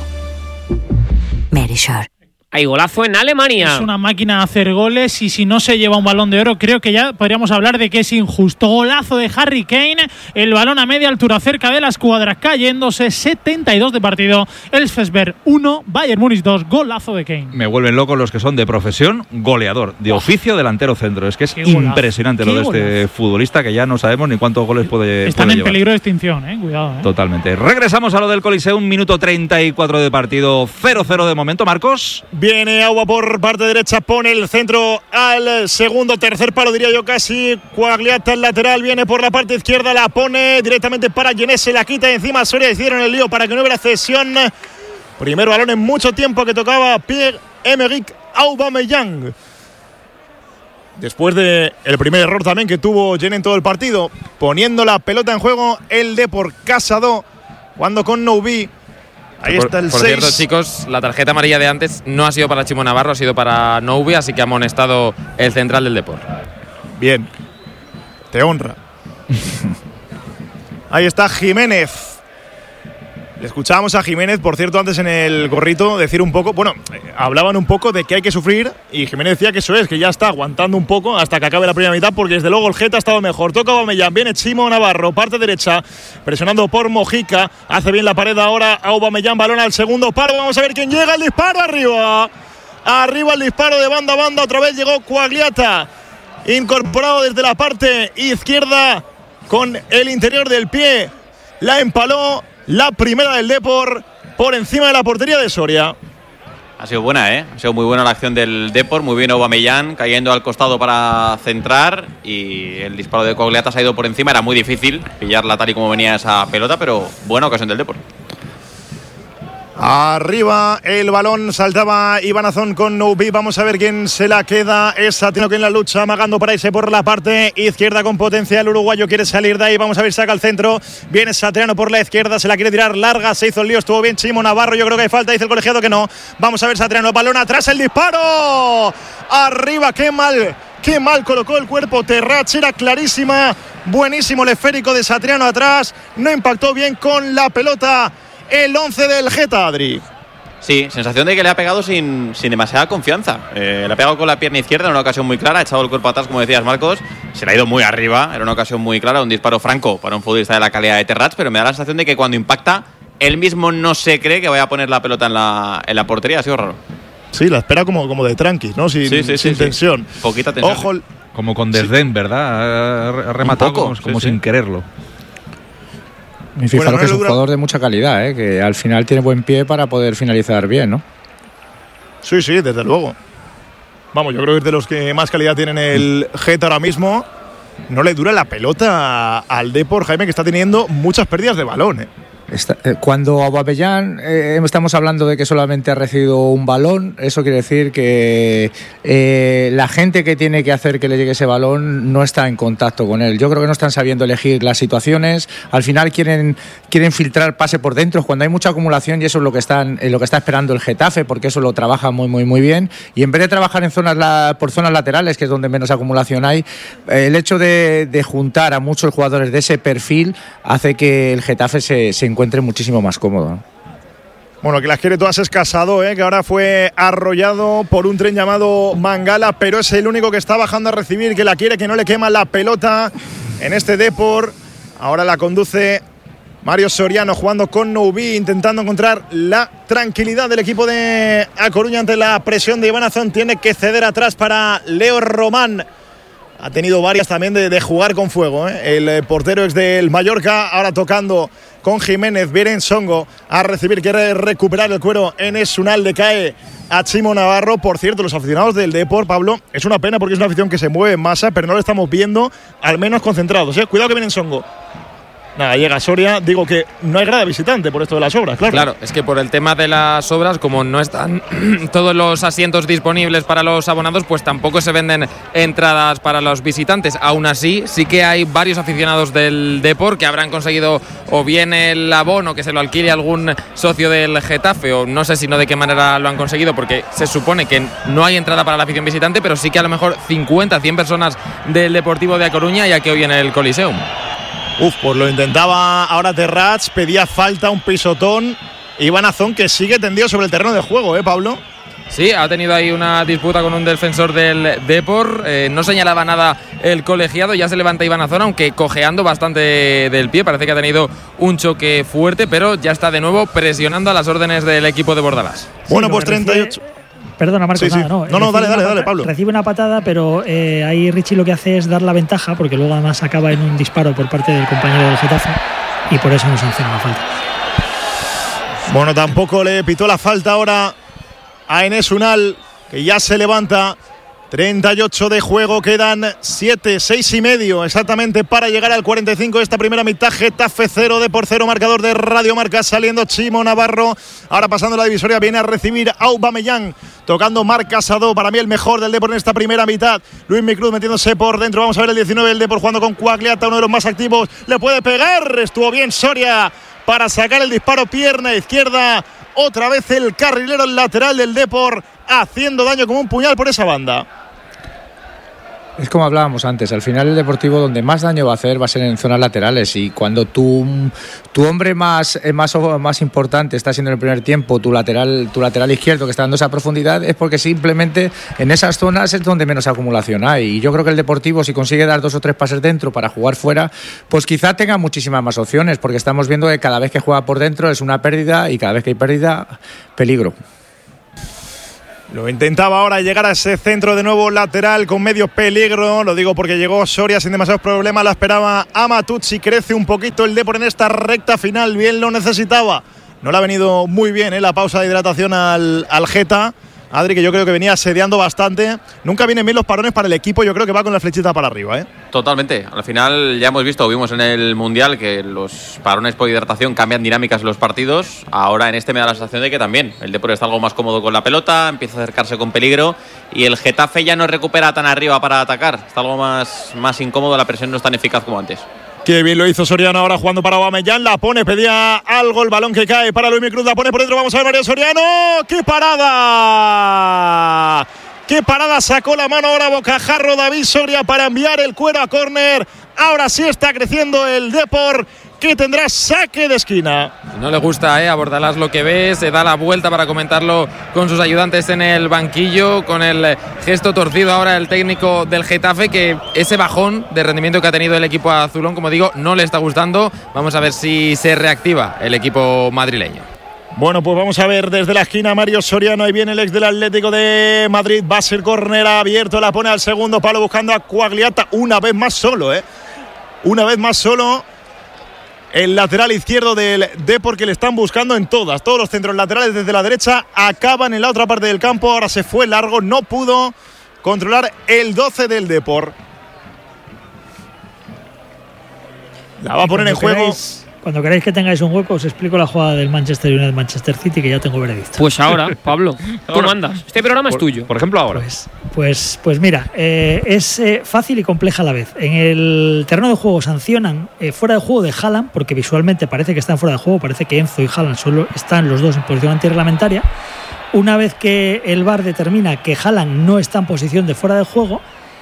Verisur. Hay golazo en Alemania. Es una máquina a hacer goles y si no se lleva un balón de oro, creo que ya podríamos hablar de que es injusto. Golazo de Harry Kane, el balón a media altura cerca de la escuadra, cayéndose, setenta y dos de partido. Elfsberg uno, Bayern Múnich dos, golazo de Kane. Me vuelven locos los que son de profesión goleador, de oficio delantero centro. Es que es impresionante lo de este golazo. Futbolista que ya no sabemos ni cuántos goles puede Están puede en llevar. peligro de extinción, eh, cuidado. Eh. Totalmente. Regresamos a lo del Coliseum, minuto treinta y cuatro de partido, cero cero de momento, Marcos. Viene agua por parte derecha, pone el centro al segundo, tercer palo, diría yo casi. Quagliata, el lateral, viene por la parte izquierda, la pone directamente para Gené, se la quita de encima. Soria hicieron el lío para que no hubiera cesión. Primer balón en mucho tiempo que tocaba Pierre-Emerick Aubameyang. Después de el primer error también que tuvo Gené en todo el partido, poniendo la pelota en juego el Depor Casado, cuando con Noubi. Ahí por, está el Por seis. cierto, chicos, la tarjeta amarilla de antes no ha sido para Chimo Navarro, ha sido para Noubi, así que ha amonestado el central del Depor. Bien. Te honra. Ahí está Jiménez. Le escuchábamos a Jiménez, por cierto, antes en el gorrito decir un poco, bueno, eh, hablaban un poco de que hay que sufrir y Jiménez decía que eso es, que ya está aguantando un poco hasta que acabe la primera mitad porque desde luego el Geta ha estado mejor. Toca Aubameyang, viene Chimo Navarro, parte derecha, presionando por Mojica, hace bien la pared ahora Aubameyang, balón al segundo paro, vamos a ver quién llega, el disparo arriba. Arriba el disparo de banda a banda, otra vez llegó Quagliata, incorporado desde la parte izquierda con el interior del pie, la empaló. La primera del Depor por encima de la portería de Soria. Ha sido buena, ¿eh? Ha sido muy buena la acción del Depor. Muy bien Aubameyang cayendo al costado para centrar. Y el disparo de Quagliata se ha ido por encima. Era muy difícil pillarla tal y como venía esa pelota, pero buena ocasión del Depor. Arriba el balón, saltaba Iván Azón con Noubi. Vamos a ver quién se la queda. Es Satriano que en la lucha, amagando para irse por la parte izquierda con potencia. El uruguayo quiere salir de ahí. Vamos a ver, saca el centro. Viene Satriano por la izquierda, se la quiere tirar larga. Se hizo el lío, estuvo bien Chimo Navarro. Yo creo que hay falta, dice el colegiado que no. Vamos a ver, Satriano, balón atrás, el disparo. Arriba, qué mal. Qué mal colocó el cuerpo Terrats, era clarísima. Buenísimo el esférico de Satriano atrás. No impactó bien con la pelota el once del Geta, Adri. Sí, sensación de que le ha pegado sin, sin demasiada confianza. Eh, le ha pegado con la pierna izquierda en una ocasión muy clara, ha echado el cuerpo atrás, como decías, Marcos. Se le ha ido muy arriba, era una ocasión muy clara, un disparo franco para un futbolista de la calidad de Terrats, pero me da la sensación de que cuando impacta, él mismo no se cree que vaya a poner la pelota en la, en la portería. Ha sido raro. Sí, la espera como, como de tranqui, ¿no? Sin, sí, sí, sin sí, tensión. Sí. Poquita tensión. Ojo. Como con desdén, sí. ¿Verdad? Ha rematado poco, como, como sí, sin sí. quererlo. Y fijaros bueno, que es un jugador de mucha calidad, ¿eh? Que al final tiene buen pie para poder finalizar bien, ¿no? Sí, sí, desde luego. Vamos, yo creo que es de los que más calidad tienen el Geta ahora mismo. No le dura la pelota al Depor, Jaime, que está teniendo muchas pérdidas de balón, ¿eh? Está, eh, cuando Aubameyang eh, estamos hablando de que solamente ha recibido un balón, eso quiere decir que eh, la gente que tiene que hacer que le llegue ese balón no está en contacto con él. Yo creo que no están sabiendo elegir las situaciones. Al final quieren, quieren filtrar pase por dentro cuando hay mucha acumulación, y eso es lo que están, eh, lo que está esperando el Getafe, porque eso lo trabaja muy muy muy bien. Y en vez de trabajar en zonas la, por zonas laterales, que es donde menos acumulación hay, eh, el hecho de, de juntar a muchos jugadores de ese perfil hace que el Getafe se, se encuentre muchísimo más cómodo, ¿no? Bueno, que las quiere todas es Casado, ¿eh? Que ahora fue arrollado por un tren llamado Mangala, pero es el único que está bajando a recibir, que la quiere, que no le quema la pelota en este Depor. Ahora la conduce Mario Soriano jugando con Noubi, intentando encontrar la tranquilidad del equipo de A Coruña ante la presión de Iván Azón. Tiene que ceder atrás para Leo Román. Ha tenido varias también de, de jugar con fuego, ¿eh? El eh, portero es del Mallorca, ahora tocando con Jiménez. Viene Songo a recibir, quiere recuperar el cuero en Esunal, le cae a Chimo Navarro. Por cierto, los aficionados del Depor, Pablo, es una pena porque es una afición que se mueve en masa, pero no lo estamos viendo al menos concentrados, ¿eh? Cuidado que viene Songo. Nada, llega Soria, digo que no hay grada visitante por esto de las obras, claro. Claro, es que por el tema de las obras, como no están todos los asientos disponibles para los abonados, pues tampoco se venden entradas para los visitantes. Aún así, sí que hay varios aficionados del Depor que habrán conseguido o bien el abono, que se lo alquile algún socio del Getafe, o no sé si no de qué manera lo han conseguido, porque se supone que no hay entrada para la afición visitante, pero sí que a lo mejor cincuenta, cien personas del Deportivo de A Coruña, ya que hoy en el Coliseum. Uf, pues lo intentaba ahora Terrats, pedía falta, un pisotón. Iván Azón, que sigue tendido sobre el terreno de juego, ¿eh, Pablo? Sí, ha tenido ahí una disputa con un defensor del Depor. Eh, no señalaba nada el colegiado, ya se levanta Iván Azón, aunque cojeando bastante del pie. Parece que ha tenido un choque fuerte, pero ya está de nuevo presionando a las órdenes del equipo de Bordalás. Bueno, pues treinta y ocho. Perdona, Marcos, sí, nada, sí. no. No, no, dale, dale, dale, Pablo. Recibe una patada, pero eh, ahí Richie lo que hace es dar la ventaja, porque luego además acaba en un disparo por parte del compañero del Getafe, y por eso no sanciona la falta. Bueno, tampoco le pitó la falta ahora a Enes Unal, que ya se levanta. treinta y ocho de juego, quedan siete, seis y medio exactamente para llegar al cuarenta y cinco de esta primera mitad. Getafe cero, Depor cero, marcador de Radio Marca, saliendo Chimo Navarro, ahora pasando la divisoria, viene a recibir a Aubameyang, tocando Marc Casado, para mí el mejor del Depor en esta primera mitad. Luis Micruz metiéndose por dentro, vamos a ver el diecinueve del Depor jugando con Quagliata, uno de los más activos, le puede pegar, estuvo bien Soria para sacar el disparo, pierna izquierda, otra vez el carrilero, el lateral del Depor, haciendo daño como un puñal por esa banda. Es como hablábamos antes, al final el Deportivo donde más daño va a hacer va a ser en zonas laterales, y cuando tu, tu hombre más, más, más importante está siendo en el primer tiempo tu lateral, tu lateral izquierdo que está dando esa profundidad, es porque simplemente en esas zonas es donde menos acumulación hay. Y yo creo que el Deportivo, si consigue dar dos o tres pases dentro para jugar fuera, pues quizá tenga muchísimas más opciones, porque estamos viendo que cada vez que juega por dentro es una pérdida, y cada vez que hay pérdida, peligro. Lo intentaba ahora llegar a ese centro de nuevo lateral con medio peligro. Lo digo porque llegó Soria sin demasiados problemas. La esperaba Amatuzzi. Crece un poquito el Depor en esta recta final. Bien lo necesitaba. No le ha venido muy bien, ¿eh? La pausa de hidratación al, al Geta. Adri, que yo creo que venía asediando bastante. Nunca vienen bien los parones para el equipo. Yo creo que va con la flechita para arriba, ¿eh? Totalmente. Al final ya hemos visto, vimos en el Mundial que los parones por hidratación cambian dinámicas en los partidos. Ahora en este me da la sensación de que también el Depor está algo más cómodo con la pelota, empieza a acercarse con peligro, y el Getafe ya no recupera tan arriba para atacar. Está algo más, más incómodo, la presión no es tan eficaz como antes. Qué bien lo hizo Soriano ahora jugando para Aubameyang. La pone, pedía algo, el balón que cae para Luis Cruz. La pone por dentro, vamos a ver Mario Soriano. ¡Qué parada! ¡Qué parada! Sacó la mano ahora bocajarro David Soria para enviar el cuero a córner. Ahora sí está creciendo el Depor, que tendrá saque de esquina. No le gusta eh, a Bordalás lo que ve, se da la vuelta para comentarlo con sus ayudantes en el banquillo, con el gesto torcido ahora el técnico del Getafe, que ese bajón de rendimiento que ha tenido el equipo azulón, como digo, no le está gustando. Vamos a ver si se reactiva el equipo madrileño. Bueno, pues vamos a ver desde la esquina Mario Soriano. Ahí viene el ex del Atlético de Madrid. Va a ser córner abierto, la pone al segundo palo buscando a Quagliata. Una vez más solo, ¿eh? Una vez más solo. El lateral izquierdo del Depor, que le están buscando en todas. Todos los centros laterales desde la derecha acaban en la otra parte del campo. Ahora se fue largo, no pudo controlar el doce del Depor. La va a poner en juego. Queráis, cuando queráis que tengáis un hueco, os explico la jugada del Manchester United Manchester City, que ya tengo veredicto. Pues ahora, Pablo, tú ahora. mandas. Este programa por, es tuyo. Por ejemplo, ahora. Pues, pues, pues mira, eh, es eh, fácil y compleja a la vez. En el terreno de juego sancionan eh, fuera de juego de Haaland, porque visualmente parece que están fuera de juego, parece que Enzo y Haaland solo están los dos en posición antirreglamentaria. Una vez que el V A R determina que Haaland no está en posición de fuera de juego,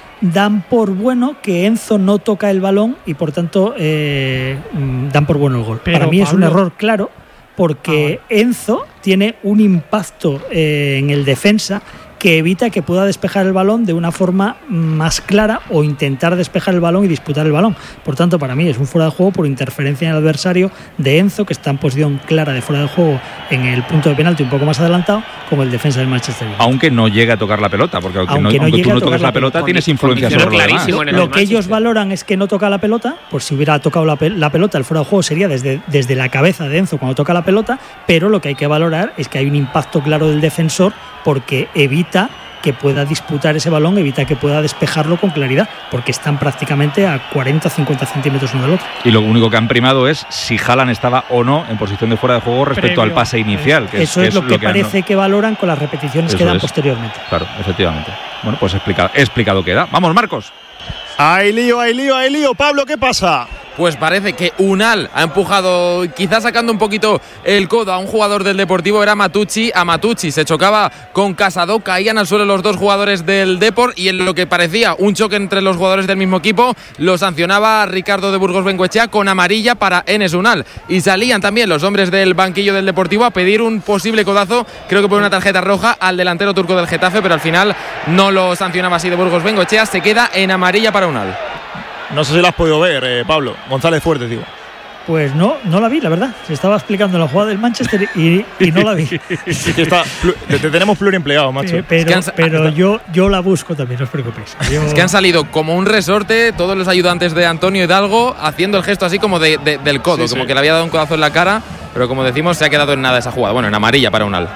dan por bueno que Enzo no toca el balón y por tanto eh, dan por bueno el gol. Pero, para mí Pablo, es un error claro, porque ah, bueno. Enzo tiene un impacto eh, en el defensa que evita que pueda despejar el balón de una forma más clara o intentar despejar el balón y disputar el balón. Por tanto, para mí es un fuera de juego por interferencia en el adversario de Enzo, que está en posición clara de fuera de juego en el punto de penalti un poco más adelantado, como el defensa del Manchester United. Aunque no llegue a tocar la pelota, porque aunque, aunque no, no, aunque tú no toques la, la pelota, pelota tienes influencia sobre lo demás. Lo que ellos valoran es que no toca la pelota, pues si hubiera tocado la, pel- la pelota, el fuera de juego sería desde, desde la cabeza de Enzo cuando toca la pelota, pero lo que hay que valorar es que hay un impacto claro del defensor, porque evita que pueda disputar ese balón, evita que pueda despejarlo con claridad, porque están prácticamente a cuarenta a cincuenta centímetros uno del otro. Y lo único que han primado es si Haaland estaba o no en posición de fuera de juego respecto Previo. al pase inicial. Que Eso es, es, que lo que, que parece no. que valoran con las repeticiones Eso que dan es. posteriormente. Claro, efectivamente. Bueno, pues explicado, explicado queda. Vamos, Marcos. Hay lío, hay lío, hay lío. Pablo, ¿qué pasa? Pues parece que Unal ha empujado, quizás sacando un poquito el codo a un jugador del Deportivo, era Matucci. A Matucci se chocaba con Casado, caían al suelo los dos jugadores del Depor, y en lo que parecía un choque entre los jugadores del mismo equipo, lo sancionaba Ricardo de Burgos Bengoechea con amarilla para Enes Unal. Y salían también los hombres del banquillo del Deportivo a pedir un posible codazo, creo que por una tarjeta roja, al delantero turco del Getafe, pero al final no lo sancionaba así de Burgos Bengoechea, se queda en amarilla para Unal. No sé si lo has podido ver, eh, Pablo. González Fuertes, digo. Pues no, no la vi, la verdad. Se estaba explicando la jugada del Manchester y, y no la vi. Sí que está, te, te tenemos pluriempleado, macho. Eh, pero es que han, pero yo, yo la busco también, no os preocupéis. Yo... Es que han salido como un resorte todos los ayudantes de Antonio Hidalgo haciendo el gesto así como de, de, del codo, sí, como sí. que le había dado un codazo en la cara, pero como decimos, se ha quedado en nada esa jugada. Bueno, en amarilla para Unal.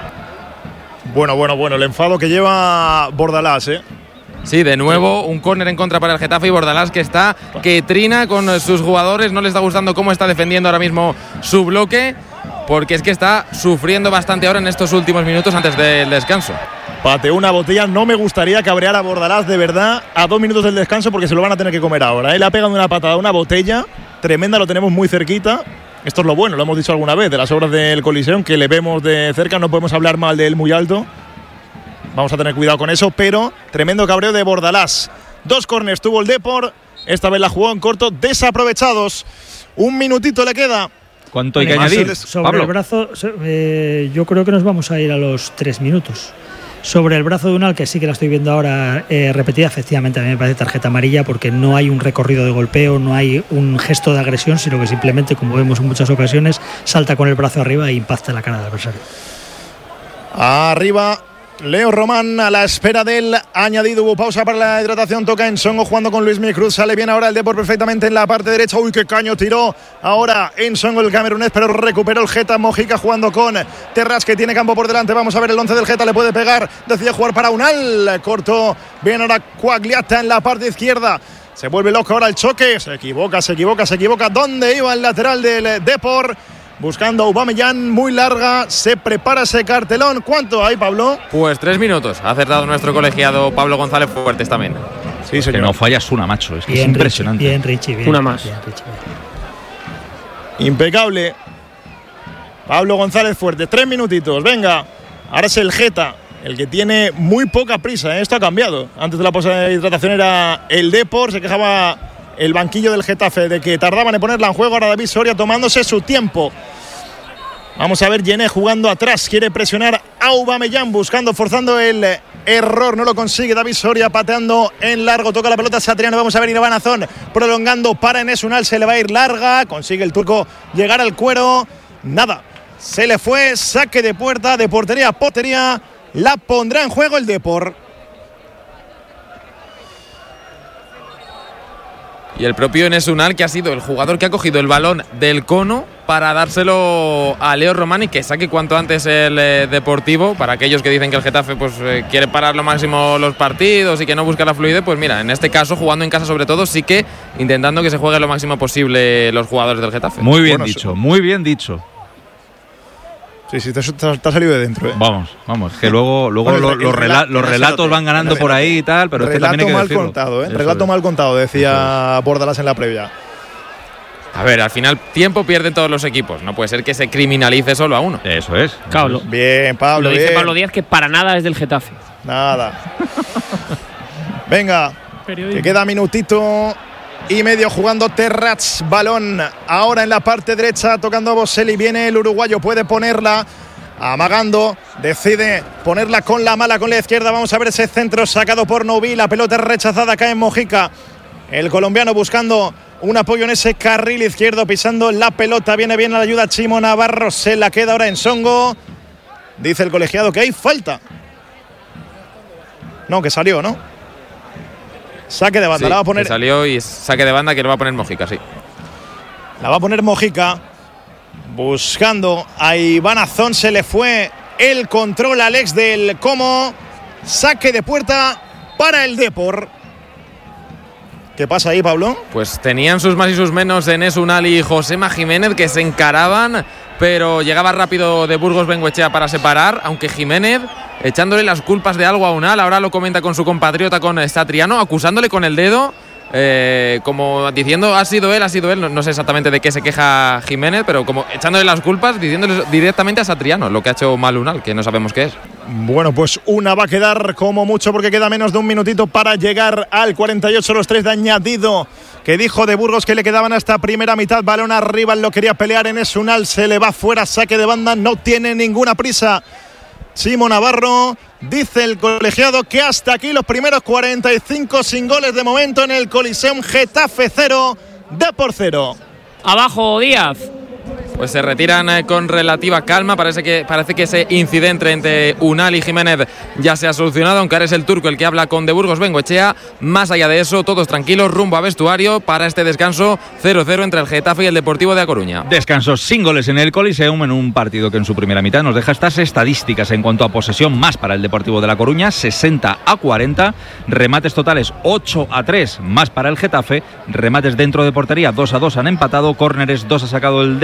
Bueno, bueno, bueno, el enfado que lleva Bordalás, ¿eh? Sí, de nuevo un córner en contra para el Getafe, y Bordalás que está, que trina con sus jugadores, no le está gustando cómo está defendiendo ahora mismo su bloque, porque es que está sufriendo bastante ahora en estos últimos minutos antes del descanso. Pateó una botella, no me gustaría cabrear a Bordalás de verdad a dos minutos del descanso, porque se lo van a tener que comer ahora. Él ha pegado una patada a una botella tremenda, lo tenemos muy cerquita. Esto es lo bueno, lo hemos dicho alguna vez, de las obras del Coliseum, que le vemos de cerca, no podemos hablar mal de él muy alto. Vamos a tener cuidado con eso, pero tremendo cabreo de Bordalás. Dos córners tuvo el Depor, esta vez la jugó en corto, desaprovechados. Un minutito le queda. ¿Cuánto hay que añadir? Sobre Pablo. el brazo, eh, yo creo que nos vamos a ir a los tres minutos. Sobre el brazo de Unal, que sí que la estoy viendo ahora eh, repetida, efectivamente a mí me parece tarjeta amarilla porque no hay un recorrido de golpeo, no hay un gesto de agresión, sino que simplemente, como vemos en muchas ocasiones, salta con el brazo arriba e impacta en la cara del adversario. Arriba Leo Román a la espera del añadido. Hubo pausa para la hidratación. Toca Ensongo jugando con Luis Micruz. Sale bien ahora el Depor perfectamente en la parte derecha. Uy, qué caño tiró ahora Ensongo el camerunés, pero recuperó el Geta. Mojica jugando con Terras, que tiene campo por delante. Vamos a ver el once del Geta. Le puede pegar. Decide jugar para Unal. Corto. Bien ahora Quagliata en la parte izquierda. Se vuelve loco ahora el choque. Se equivoca, se equivoca, se equivoca. ¿Dónde iba el lateral del Depor? Buscando a Aubameyang, muy larga, se prepara ese cartelón. ¿Cuánto hay, Pablo? Pues tres minutos. Ha acertado nuestro colegiado Pablo González Fuertes también. Sí, señor. Que no fallas una, macho. Es que bien, es impresionante. Richie, bien, Richie, bien. Una más. Bien, Richie, bien. Impecable. Pablo González Fuertes, tres minutitos. Venga, ahora es el Geta, el que tiene muy poca prisa, ¿eh? Esto ha cambiado. Antes de la pausa de hidratación era el Depor, se quejaba el banquillo del Getafe de que tardaban en ponerla en juego. Ahora David Soria tomándose su tiempo. Vamos a ver Yené jugando atrás, quiere presionar a Aubameyang, buscando, forzando el error, no lo consigue. David Soria pateando en largo, toca la pelota Satriano. Vamos a ver Iván Azón prolongando para Enes Unal, se le va a ir larga, consigue el turco llegar al cuero, nada, se le fue. Saque de puerta, de portería a portería, la pondrá en juego el Depor. Y el propio Enes Unal, que ha sido el jugador que ha cogido el balón del cono para dárselo a Leo Román y que saque cuanto antes el eh, Deportivo. Para aquellos que dicen que el Getafe pues eh, quiere parar lo máximo los partidos y que no busca la fluidez, pues mira, en este caso, jugando en casa sobre todo, sí que intentando que se juegue lo máximo posible los jugadores del Getafe. Muy bien Bueno, dicho, muy bien dicho. Sí, sí, te, te, te ha salido de dentro, ¿eh? Vamos, vamos, que luego, luego Bueno, lo- el- los, el rela- rela- los relatos van ganando por ahí y tal, pero es que Relato también hay que mal decirlo. contado, ¿eh? Eso Relato es. mal contado, decía Bordalas en la previa. A ver, al final tiempo pierden todos los equipos. No puede ser que se criminalice solo a uno. Eso es. Pablo. Bien, Pablo, Lo dice bien. Pablo Díaz, que para nada es del Getafe. Nada. Venga, Periodismo. que queda minutito y medio jugando Terrats. Balón ahora en la parte derecha, tocando a Boselli. Viene el uruguayo, puede ponerla. Amagando, decide ponerla con la mala, con la izquierda. Vamos a ver ese centro sacado por Novi. La pelota es rechazada, cae en Mojica. El colombiano buscando un apoyo en ese carril izquierdo, pisando la pelota. Viene bien a la ayuda Chimo Navarro. Se la queda ahora en Songo. Dice el colegiado que hay falta. No, que salió, ¿no? Saque de banda, Sí, la va a poner. que salió y saque de banda que lo va a poner Mojica, sí. La va a poner Mojica. Buscando a Iván Azón, se le fue el control al ex del Como. Saque de puerta para el Depor. ¿Qué pasa ahí, Pablo? Pues tenían sus más y sus menos Enes Unal y Josema Jiménez, que se encaraban, pero llegaba rápido de Burgos Bengoechea para separar, aunque Jiménez, echándole las culpas de algo a Unal, ahora lo comenta con su compatriota, con Satriano, acusándole con el dedo, eh, como diciendo ha sido él, ha sido él, no, no sé exactamente de qué se queja Jiménez, pero como echándole las culpas, diciéndole directamente a Satriano, lo que ha hecho mal Unal, que no sabemos qué es. Bueno, pues una va a quedar como mucho porque queda menos de un minutito para llegar al cuarenta y ocho, los tres de añadido que dijo de Burgos que le quedaban hasta primera mitad. Balón arriba, lo quería pelear en Esunal, se le va fuera, saque de banda, no tiene ninguna prisa Chimo Navarro. Dice el colegiado que hasta aquí los primeros cuarenta y cinco sin goles de momento en el Coliseum. Getafe cero, Depor cero. Abajo Díaz. Pues se retiran eh, con relativa calma. Parece que, parece que ese incidente entre Unal y Jiménez ya se ha solucionado, aunque ahora es el turco el que habla con de Burgos Bengoechea. Más allá de eso, todos tranquilos, rumbo a vestuario para este descanso cero cero entre el Getafe y el Deportivo de A Coruña. Descansos sin goles en el Coliseum en un partido que en su primera mitad nos deja estas estadísticas en cuanto a posesión, más para el Deportivo de La Coruña, sesenta a cuarenta, remates totales ocho a tres, más para el Getafe, remates dentro de portería dos a dos han empatado, córneres dos ha sacado el Depor,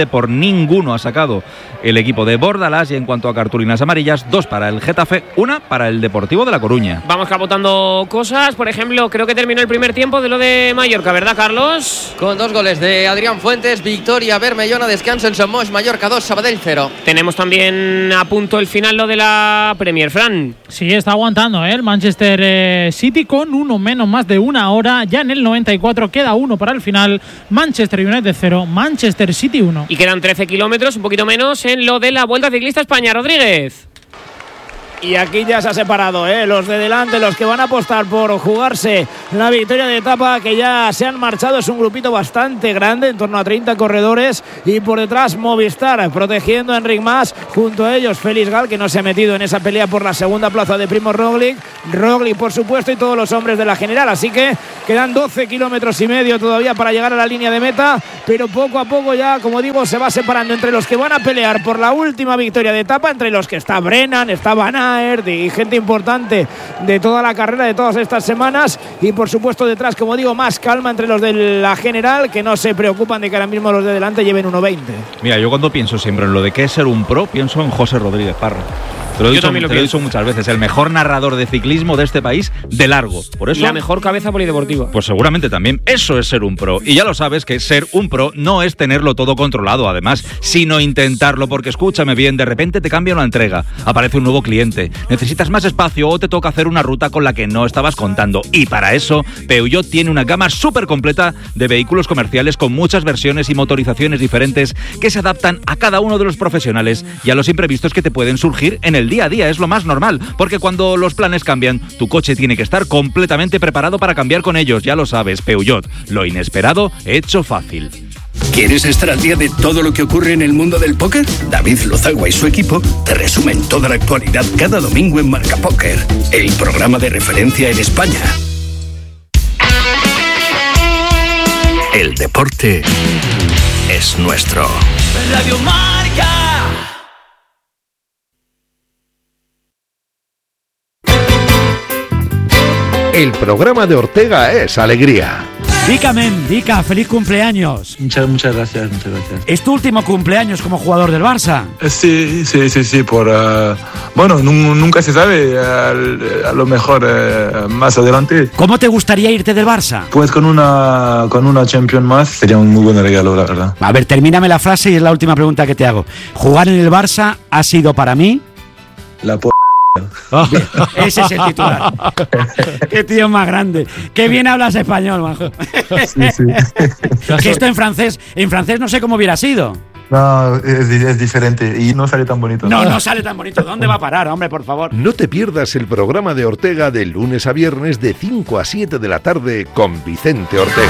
ninguno ha sacado el equipo de Bordalás. Y en cuanto a cartulinas amarillas, dos para el Getafe, una para el Deportivo de La Coruña. Vamos capotando cosas. Por ejemplo, creo que terminó el primer tiempo de lo de Mallorca, ¿verdad, Carlos? Con dos goles de Adrián Fuentes, victoria bermellona, descanso en Somos, Mallorca dos, Sabadell cero. Tenemos también a punto el final lo de la Premier, Fran. Sí, está aguantando, ¿eh? El Manchester eh, City con uno menos más de una hora. Ya en el noventa y cuatro queda uno para el final. Manchester United cero, Manchester City uno. Y quedan trece kilómetros, un poquito menos, en lo de la Vuelta Ciclista España. Rodríguez. Y aquí ya se ha separado, ¿eh? Los de delante, los que van a apostar por jugarse la victoria de etapa, que ya se han marchado. Es un grupito bastante grande, en torno a treinta corredores. Y por detrás Movistar, protegiendo a Enric Mas. Junto a ellos Félix Gal, que no se ha metido en esa pelea por la segunda plaza de Primo Roglic. Roglic, por supuesto, y todos los hombres de la general. Así que quedan doce kilómetros y medio todavía para llegar a la línea de meta. Pero poco a poco ya, como digo, se va separando entre los que van a pelear por la última victoria de etapa, entre los que está Brennan, está Van Aert y gente importante de toda la carrera de todas estas semanas. Y por supuesto detrás, como digo, más calma entre los de la general, que no se preocupan de que ahora mismo los de delante lleven uno veinte. Mira, yo cuando pienso siempre en lo de qué es ser un pro, pienso en José Rodríguez Parra. Te lo he dicho, te lo he dicho muchas veces, el mejor narrador de ciclismo de este país de largo. Por eso, la mejor cabeza polideportiva. Pues seguramente también. Eso es ser un pro. Y ya lo sabes que ser un pro no es tenerlo todo controlado, además, sino intentarlo, porque escúchame bien, de repente te cambia una entrega, aparece un nuevo cliente, necesitas más espacio o te toca hacer una ruta con la que no estabas contando. Y para eso, Peugeot tiene una gama súper completa de vehículos comerciales con muchas versiones y motorizaciones diferentes que se adaptan a cada uno de los profesionales y a los imprevistos que te pueden surgir en el día a día. Es lo más normal, porque cuando los planes cambian, tu coche tiene que estar completamente preparado para cambiar con ellos. Ya lo sabes, Peugeot, lo inesperado hecho fácil. ¿Quieres estar al día de todo lo que ocurre en el mundo del póker? David Lozagua y su equipo te resumen toda la actualidad cada domingo en Marca Póker, el programa de referencia en España. El deporte es nuestro. Radio Marca. El programa de Ortega es alegría. Dica, men, Dica, feliz cumpleaños. Muchas, muchas gracias, muchas gracias. ¿Es tu último cumpleaños como jugador del Barça? Sí, sí, sí, sí, por... Uh, bueno, nunca se sabe, uh, a lo mejor uh, más adelante. ¿Cómo te gustaría irte del Barça? Pues con una, con una Champions más, sería un muy buen regalo, la verdad. A ver, termíname la frase y es la última pregunta que te hago. ¿Jugar en el Barça ha sido para mí? La p***. Oh, ese es el titular. Qué tío más grande. Qué bien hablas español, majo. Sí, sí. Que esto en francés, en francés no sé cómo hubiera sido. No, es, es diferente y no sale tan bonito. No, no sale tan bonito. ¿Dónde va a parar, hombre, por favor? No te pierdas el programa de Ortega de lunes a viernes de cinco a siete de la tarde con Vicente Ortega.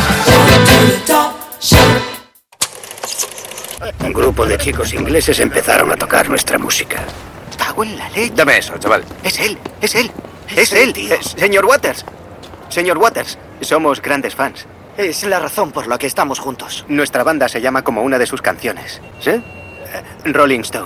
Un grupo de chicos ingleses empezaron a tocar nuestra música. Cago en la leche. Dame eso, chaval. Es él, es él, es, es él, tío. Es, señor Waters, señor Waters, somos grandes fans. Es la razón por la que estamos juntos. Nuestra banda se llama como una de sus canciones. ¿Sí? Uh, Rolling Stone.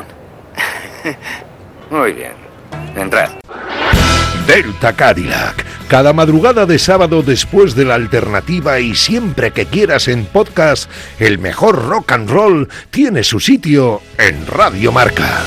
Muy bien. Entrad. Delta Cadillac. Cada madrugada de sábado después de la alternativa y siempre que quieras en podcast, el mejor rock and roll tiene su sitio en Radio Marca.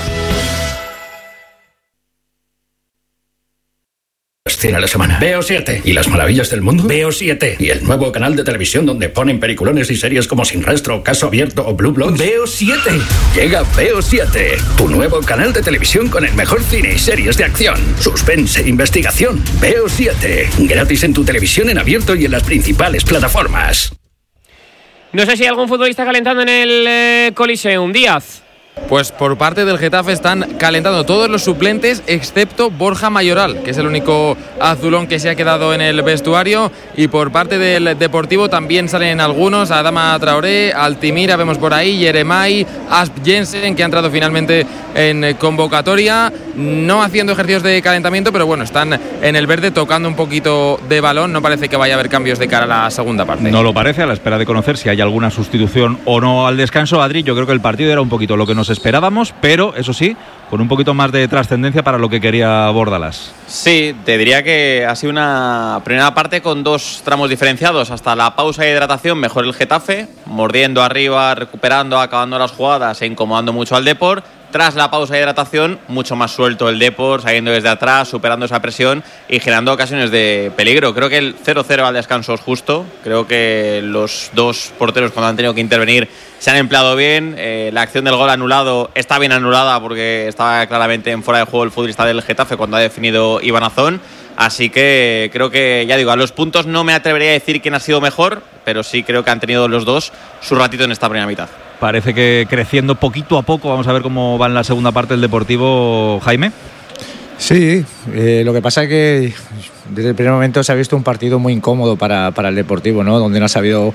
Escena a la semana. Veo siete. ¿Y las maravillas del mundo? Veo siete. ¿Y el nuevo canal de televisión donde ponen peliculones y series como Sin Rastro, Caso Abierto o Blue Bloods? Veo siete. Llega Veo siete, tu nuevo canal de televisión con el mejor cine y series de acción, suspense, investigación. Veo siete. Gratis en tu televisión en abierto y en las principales plataformas. No sé si hay algún futbolista calentando en el eh, Coliseum. Díaz. Pues por parte del Getafe están calentando todos los suplentes excepto Borja Mayoral, que es el único azulón que se ha quedado en el vestuario, y por parte del Deportivo también salen algunos, Adama Traoré, Altimira vemos por ahí, Yeremay, Asp Jensen, que ha entrado finalmente en convocatoria, no haciendo ejercicios de calentamiento, pero bueno, están en el verde tocando un poquito de balón, no parece que vaya a haber cambios de cara a la segunda parte. No lo parece, a la espera de conocer si hay alguna sustitución o no al descanso. Adri, yo creo que el partido era un poquito lo que nos nos esperábamos, pero eso sí, con un poquito más de trascendencia para lo que quería Bordalás. Sí, te diría que ha sido una primera parte con dos tramos diferenciados. Hasta la pausa de hidratación, mejor el Getafe, mordiendo arriba, recuperando, acabando las jugadas e incomodando mucho al Depor. Tras la pausa de hidratación, mucho más suelto el Depor, saliendo desde atrás, superando esa presión y generando ocasiones de peligro. Creo que el cero cero al descanso es justo. Creo que los dos porteros, cuando han tenido que intervenir, se han empleado bien. Eh, la acción del gol anulado está bien anulada porque estaba claramente en fuera de juego el futbolista del Getafe cuando ha definido Iván Azón. Así que creo que, ya digo, a los puntos no me atrevería a decir quién ha sido mejor, pero sí creo que han tenido los dos su ratito en esta primera mitad. Parece que creciendo poquito a poco. Vamos a ver cómo va en la segunda parte el Deportivo, Jaime. Sí, eh, lo que pasa es que desde el primer momento se ha visto un partido muy incómodo para, para el Deportivo, ¿no? Donde no ha sabido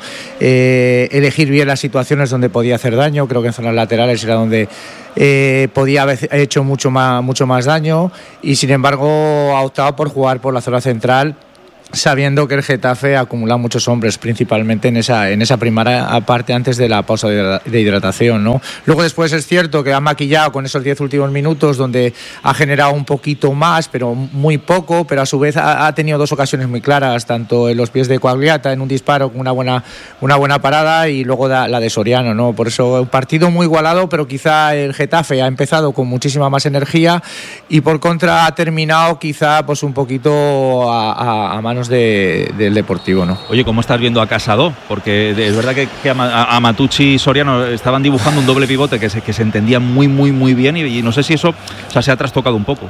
eh, elegir bien las situaciones donde podía hacer daño. Creo que en zonas laterales era donde eh, podía haber hecho mucho más, mucho más daño, y sin embargo ha optado por jugar por la zona central, sabiendo que el Getafe acumula muchos hombres, principalmente en esa, en esa primera parte antes de la pausa de hidratación, ¿no? Luego después es cierto que ha maquillado con esos diez últimos minutos donde ha generado un poquito más, pero muy poco, pero a su vez ha, ha tenido dos ocasiones muy claras, tanto en los pies de Quagliata en un disparo con una buena, una buena parada, y luego da, la de Soriano, ¿no? Por eso un partido muy igualado, pero quizá el Getafe ha empezado con muchísima más energía y por contra ha terminado quizá pues un poquito a, a, a manos De, del Deportivo, ¿no? Oye, ¿cómo estás viendo a Casado? Porque es verdad que, que a, a Matucci y Soriano estaban dibujando un doble pivote que se, que se entendía muy, muy, muy bien, y, y no sé si eso, o sea, se ha trastocado un poco.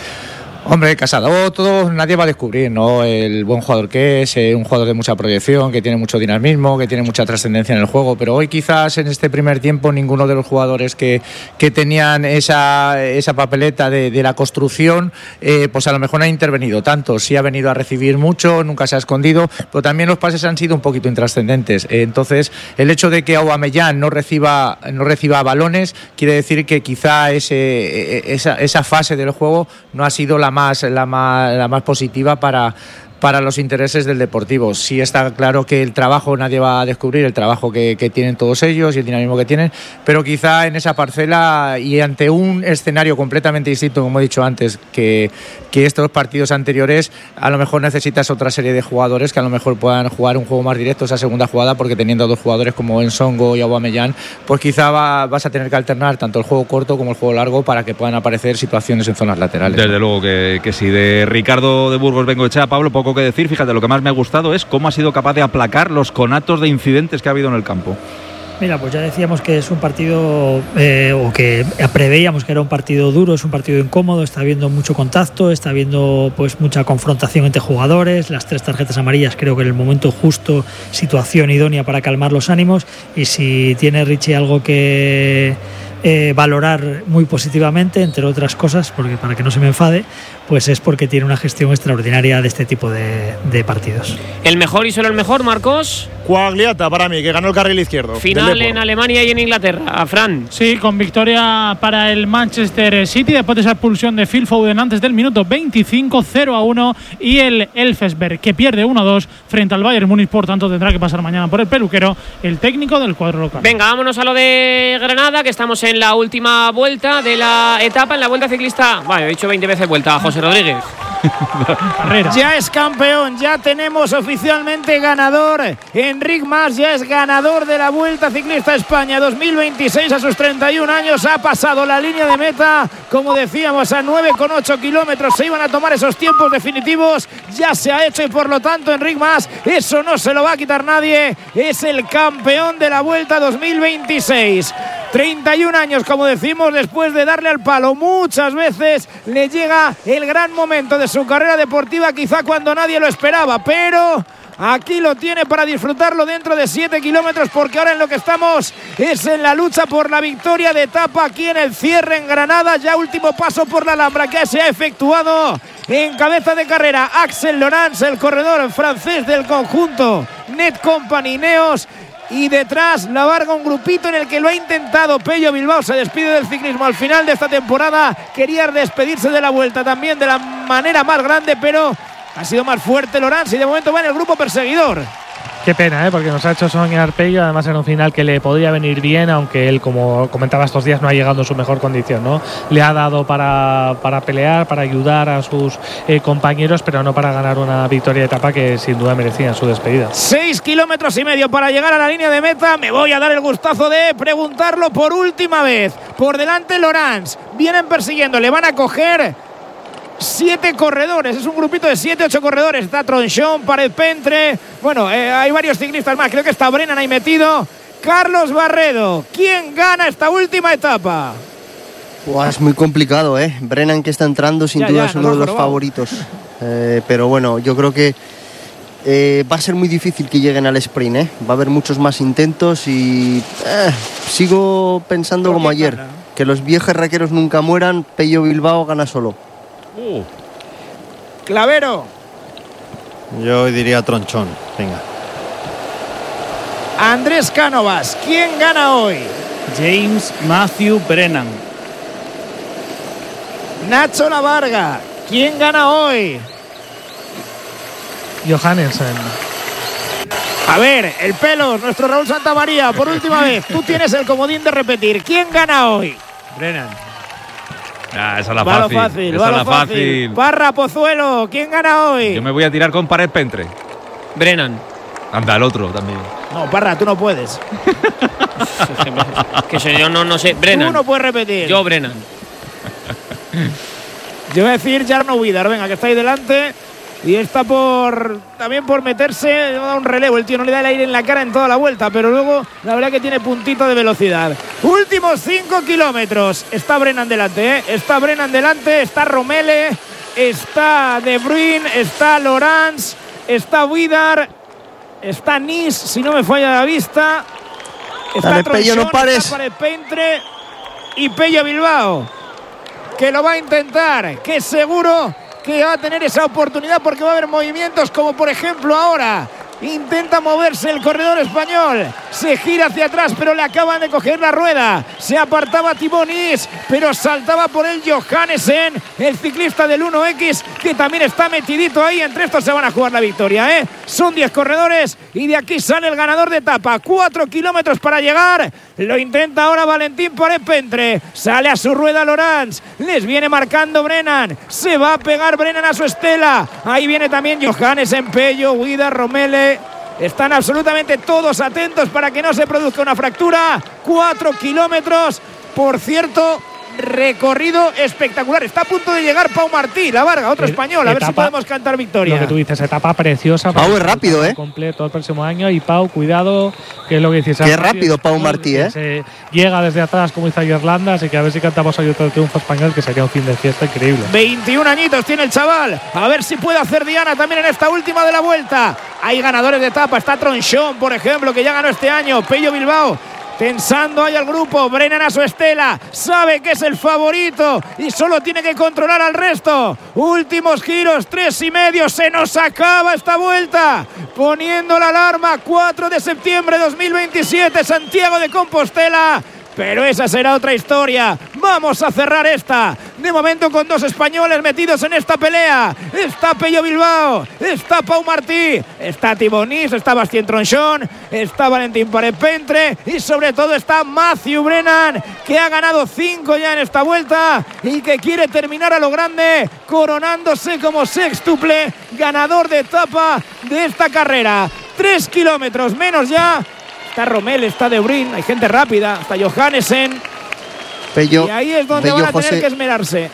Hombre, Casado, todo, nadie va a descubrir, ¿no? El buen jugador que es, eh, un jugador de mucha proyección, que tiene mucho dinamismo, que tiene mucha trascendencia en el juego, pero hoy quizás en este primer tiempo ninguno de los jugadores que, que tenían esa, esa papeleta de, de la construcción, eh, pues a lo mejor no ha intervenido tanto. Sí ha venido a recibir mucho, nunca se ha escondido, pero también los pases han sido un poquito intrascendentes. Eh, entonces, el hecho de que Aubameyang no reciba, no reciba balones quiere decir que quizá ese, esa, esa fase del juego no ha sido la más, la más, la más positiva para, para los intereses del Deportivo. Sí está claro que el trabajo nadie va a descubrir, el trabajo que, que tienen todos ellos y el dinamismo que tienen, pero quizá en esa parcela y ante un escenario completamente distinto, como he dicho antes, que, que estos partidos anteriores, a lo mejor necesitas otra serie de jugadores que a lo mejor puedan jugar un juego más directo esa segunda jugada, porque teniendo dos jugadores como Ensongo y Aubameyang, pues quizá va, vas a tener que alternar tanto el juego corto como el juego largo para que puedan aparecer situaciones en zonas laterales. Desde ¿no? luego que, que si de Ricardo de Burgos Bengoechea, Pablo, poco que decir. Fíjate, lo que más me ha gustado es cómo ha sido capaz de aplacar los conatos de incidentes que ha habido en el campo. Mira, pues ya decíamos que es un partido, eh, o que preveíamos que era un partido duro, es un partido incómodo, está habiendo mucho contacto, está habiendo pues mucha confrontación entre jugadores, las tres tarjetas amarillas creo que en el momento justo, situación idónea para calmar los ánimos, y si tiene Richie algo que eh, valorar muy positivamente, entre otras cosas, porque para que no se me enfade, pues es porque tiene una gestión extraordinaria de este tipo de, de partidos. ¿El mejor y solo el mejor, Marcos? Quagliata para mí, que ganó el carril izquierdo. Final en Alemania y en Inglaterra. Fran. Sí, con victoria para el Manchester City después de esa expulsión de Phil Foden antes del minuto veinticinco, cero a uno, y el Elfsberg que pierde uno a dos frente al Bayern Múnich, por tanto tendrá que pasar mañana por el peluquero el técnico del cuadro local. Venga, vámonos a lo de Granada, que estamos en la última vuelta de la etapa, en la vuelta ciclista. Vale, he dicho veinte veces vuelta, José Rodríguez. Ya es campeón, ya tenemos oficialmente ganador. Enric Mas ya es ganador de la Vuelta Ciclista España dos mil veintiséis. A sus treinta y un años ha pasado la línea de meta, como decíamos, a nueve coma ocho kilómetros. Se iban a tomar esos tiempos definitivos, ya se ha hecho, y por lo tanto Enric Mas, eso no se lo va a quitar nadie, es el campeón de la Vuelta dos mil veintiséis. treinta y un años, como decimos, después de darle al palo muchas veces, le llega el gran momento de su carrera deportiva, quizá cuando nadie lo esperaba, pero aquí lo tiene para disfrutarlo dentro de siete kilómetros, porque ahora en lo que estamos es en la lucha por la victoria de etapa aquí en el cierre en Granada. Ya último paso por la Alhambra que se ha efectuado en cabeza de carrera Axel Laurens, el corredor francés del conjunto Net Company Ineos. Y detrás la Varga, un grupito en el que lo ha intentado. Pello Bilbao se despide del ciclismo al final de esta temporada. Quería despedirse de la Vuelta también de la manera más grande, pero ha sido más fuerte Laurens y de momento va en el grupo perseguidor. Qué pena, ¿eh? Porque nos ha hecho soñar Pello, además en un final que le podría venir bien, aunque él, como comentaba estos días, no ha llegado en su mejor condición, ¿no? Le ha dado para, para pelear, para ayudar a sus eh, compañeros, pero no para ganar una victoria de etapa que sin duda merecía en su despedida. Seis kilómetros y medio para llegar a la línea de meta. Me voy a dar el gustazo de preguntarlo por última vez. Por delante Laurens, vienen persiguiendo, le van a coger siete corredores, es un grupito de siete, ocho corredores. Está Tronchón, Pared Pentre, bueno, eh, hay varios ciclistas más, creo que está Brennan ahí metido. Carlos Barredo, ¿quién gana esta última etapa? Buah, es muy complicado, ¿eh? Brennan, que está entrando, sin ya, duda ya, es uno de los probado. favoritos, eh, pero bueno, yo creo que eh, va a ser muy difícil que lleguen al sprint, ¿eh? Va a haber muchos más intentos y eh, sigo pensando como ayer, gana? que los viejos raqueros nunca mueran. Pello Bilbao gana solo. Uh. Clavero. Yo diría Tronchón, venga. Andrés Cánovas, ¿quién gana hoy? James Matthew Brennan. Nacho Lavarga, ¿quién gana hoy? Johannesen. A ver, el pelo, nuestro Raúl Santamaría, por última vez, tú tienes el comodín de repetir. ¿Quién gana hoy? Brennan. Ah, esa es la va fácil. lo fácil, esa va es lo la fácil. fácil. Parra, Pozuelo, ¿quién gana hoy? Yo me voy a tirar con Pared Pentre. Brennan. Anda, el otro también. No, Parra, tú no puedes. Que sé, yo no, no sé. Brennan. Tú no puedes repetir. Yo, Brennan. Yo voy a decir Jarno Vidar, venga, que está ahí delante. Y está por también por meterse, da un relevo. El tío no le da el aire en la cara en toda la vuelta, pero luego la verdad que tiene puntito de velocidad. Últimos cinco kilómetros. Está Brennan delante, ¿eh? Está Brennan delante, está Romele, está De Bruyne, está Laurens, está Vidar, está Nis, si no me falla la vista. Está Dale, Pello, no pares. Está Pared Pentre y Pello Bilbao, que lo va a intentar, que seguro que va a tener esa oportunidad, porque va a haber movimientos como por ejemplo ahora. Intenta moverse el corredor español, se gira hacia atrás, pero le acaban de coger la rueda. Se apartaba Thibaut Nis, pero saltaba por él Johannesen, el ciclista del uno equis, que también está metidito ahí. Entre estos se van a jugar la victoria, ¿eh? Son diez corredores y de aquí sale el ganador de etapa. Cuatro kilómetros para llegar. Lo intenta ahora Valentín Pared Pentre. Sale a su rueda Laurens. Les viene marcando Brennan. Se va a pegar Brennan a su estela. Ahí viene también Johannesen, Pello, Guida, Romele. Están absolutamente todos atentos para que no se produzca una fractura. Cuatro kilómetros. Por cierto, recorrido espectacular. Está a punto de llegar Pau Martí, la Varga, otro español. A etapa, ver si podemos cantar victoria. Lo que tú dices, etapa preciosa. Pau es rápido, ¿eh? Completo el próximo año. Y Pau, cuidado, que es lo que dices. Qué rápido Pau Martí, ¿eh? Se llega desde atrás, como hizo Irlanda, así que a ver si cantamos hoy otro triunfo español, que sería un fin de fiesta increíble. veintiún añitos tiene el chaval. A ver si puede hacer Diana también en esta última de la vuelta. Hay ganadores de etapa. Está Tronchón, por ejemplo, que ya ganó este año. Pello Bilbao. Tensando ahí al grupo, Brennan a su estela, sabe que es el favorito y solo tiene que controlar al resto. Últimos giros, tres y medio, se nos acaba esta vuelta. Poniendo la alarma, cuatro de septiembre de dos mil veintisiete, Santiago de Compostela. Pero esa será otra historia. Vamos a cerrar esta. De momento con dos españoles metidos en esta pelea. Está Pello Bilbao, está Pau Martí, está Thibaut Nis, está Bastien Tronchón, está Valentín Pared Pentre y sobre todo está Matthew Brennan, que ha ganado cinco ya en esta vuelta y que quiere terminar a lo grande, coronándose como sextuple ganador de etapa de esta carrera. Tres kilómetros menos ya. Está Romel, está De Bruyne, hay gente rápida, está Johannesen. Pello, y ahí es donde Pello van a tener José, que esmerarse.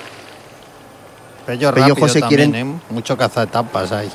Pello, Pello rápido José también, quieren, ¿eh? Mucho cazaetapas ahí.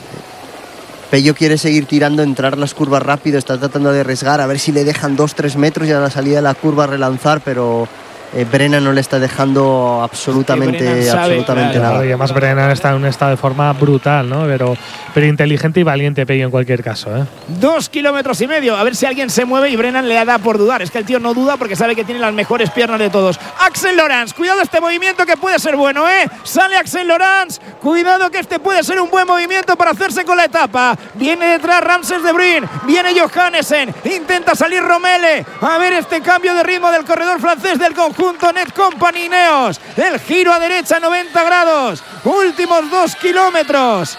Pello quiere seguir tirando, entrar las curvas rápido, está tratando de arriesgar, a ver si le dejan dos tres metros y a la salida de la curva relanzar, pero eh, Brennan no le está dejando absolutamente, sabe, absolutamente claro, nada. Y además Brennan está en un estado de forma brutal, ¿no? Pero, pero inteligente y valiente Pello en cualquier caso, ¿eh? Dos kilómetros y medio. A ver si alguien se mueve y Brennan le da por dudar. Es que el tío no duda porque sabe que tiene las mejores piernas de todos. Axel Laurens, cuidado este movimiento que puede ser bueno, ¿eh? Sale Axel Laurens. Cuidado que este puede ser un buen movimiento para hacerse con la etapa. Viene detrás Ramses De Bruyne. Viene Johannesen. Intenta salir Romele. A ver este cambio de ritmo del corredor francés del conjunto Net Company Ineos. El giro a derecha noventa grados. Últimos dos kilómetros.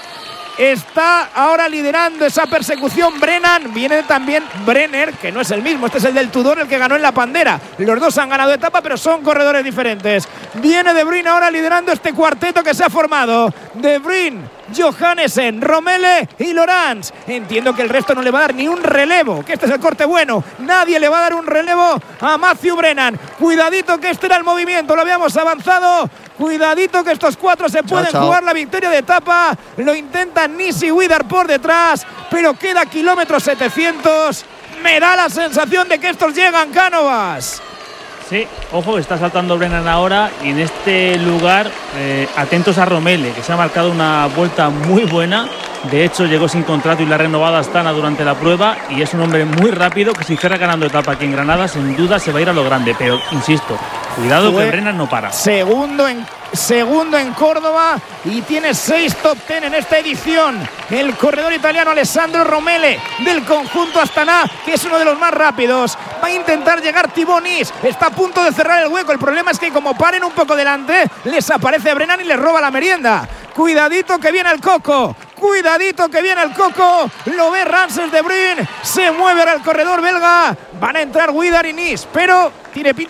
Está ahora liderando esa persecución Brennan. Viene también Brenner, que no es el mismo. Este es el del Tudor, el que ganó en la Pandera. Los dos han ganado etapa, pero son corredores diferentes. Viene De Bruyne ahora liderando este cuarteto que se ha formado. De Bruyne, Johannesen, Romele y Laurens. Entiendo que el resto no le va a dar ni un relevo, que este es el corte bueno. Nadie le va a dar un relevo a Matthew Brennan. Cuidadito que este era el movimiento, lo habíamos avanzado. Cuidadito que estos cuatro se pueden chao, chao. jugar la victoria de etapa. Lo intenta Nisi Widar por detrás, pero queda kilómetro setecientos. Me da la sensación de que estos llegan, Cánovas. Sí, ojo, está saltando Brennan ahora y en este lugar eh, atentos a Romele, que se ha marcado una vuelta muy buena. De hecho, llegó sin contrato y la ha renovado a Astana durante la prueba y es un hombre muy rápido que si cierra ganando etapa aquí en Granada, sin duda se va a ir a lo grande. Pero, insisto, cuidado Fue que Brennan no para. Segundo en, segundo en Córdoba y tiene seis top ten en esta edición. El corredor italiano Alessandro Romele del conjunto Astana, que es uno de los más rápidos. Va a intentar llegar Thibaut Nice. Está a punto de cerrar el hueco. El problema es que como paren un poco delante, les aparece Brennan y les roba la merienda. Cuidadito que viene el Coco. Cuidadito que viene el Coco. Lo ve Ramses de Bruyne. Se mueve ahora el corredor belga. Van a entrar Widar y Nice, pero tiene pinta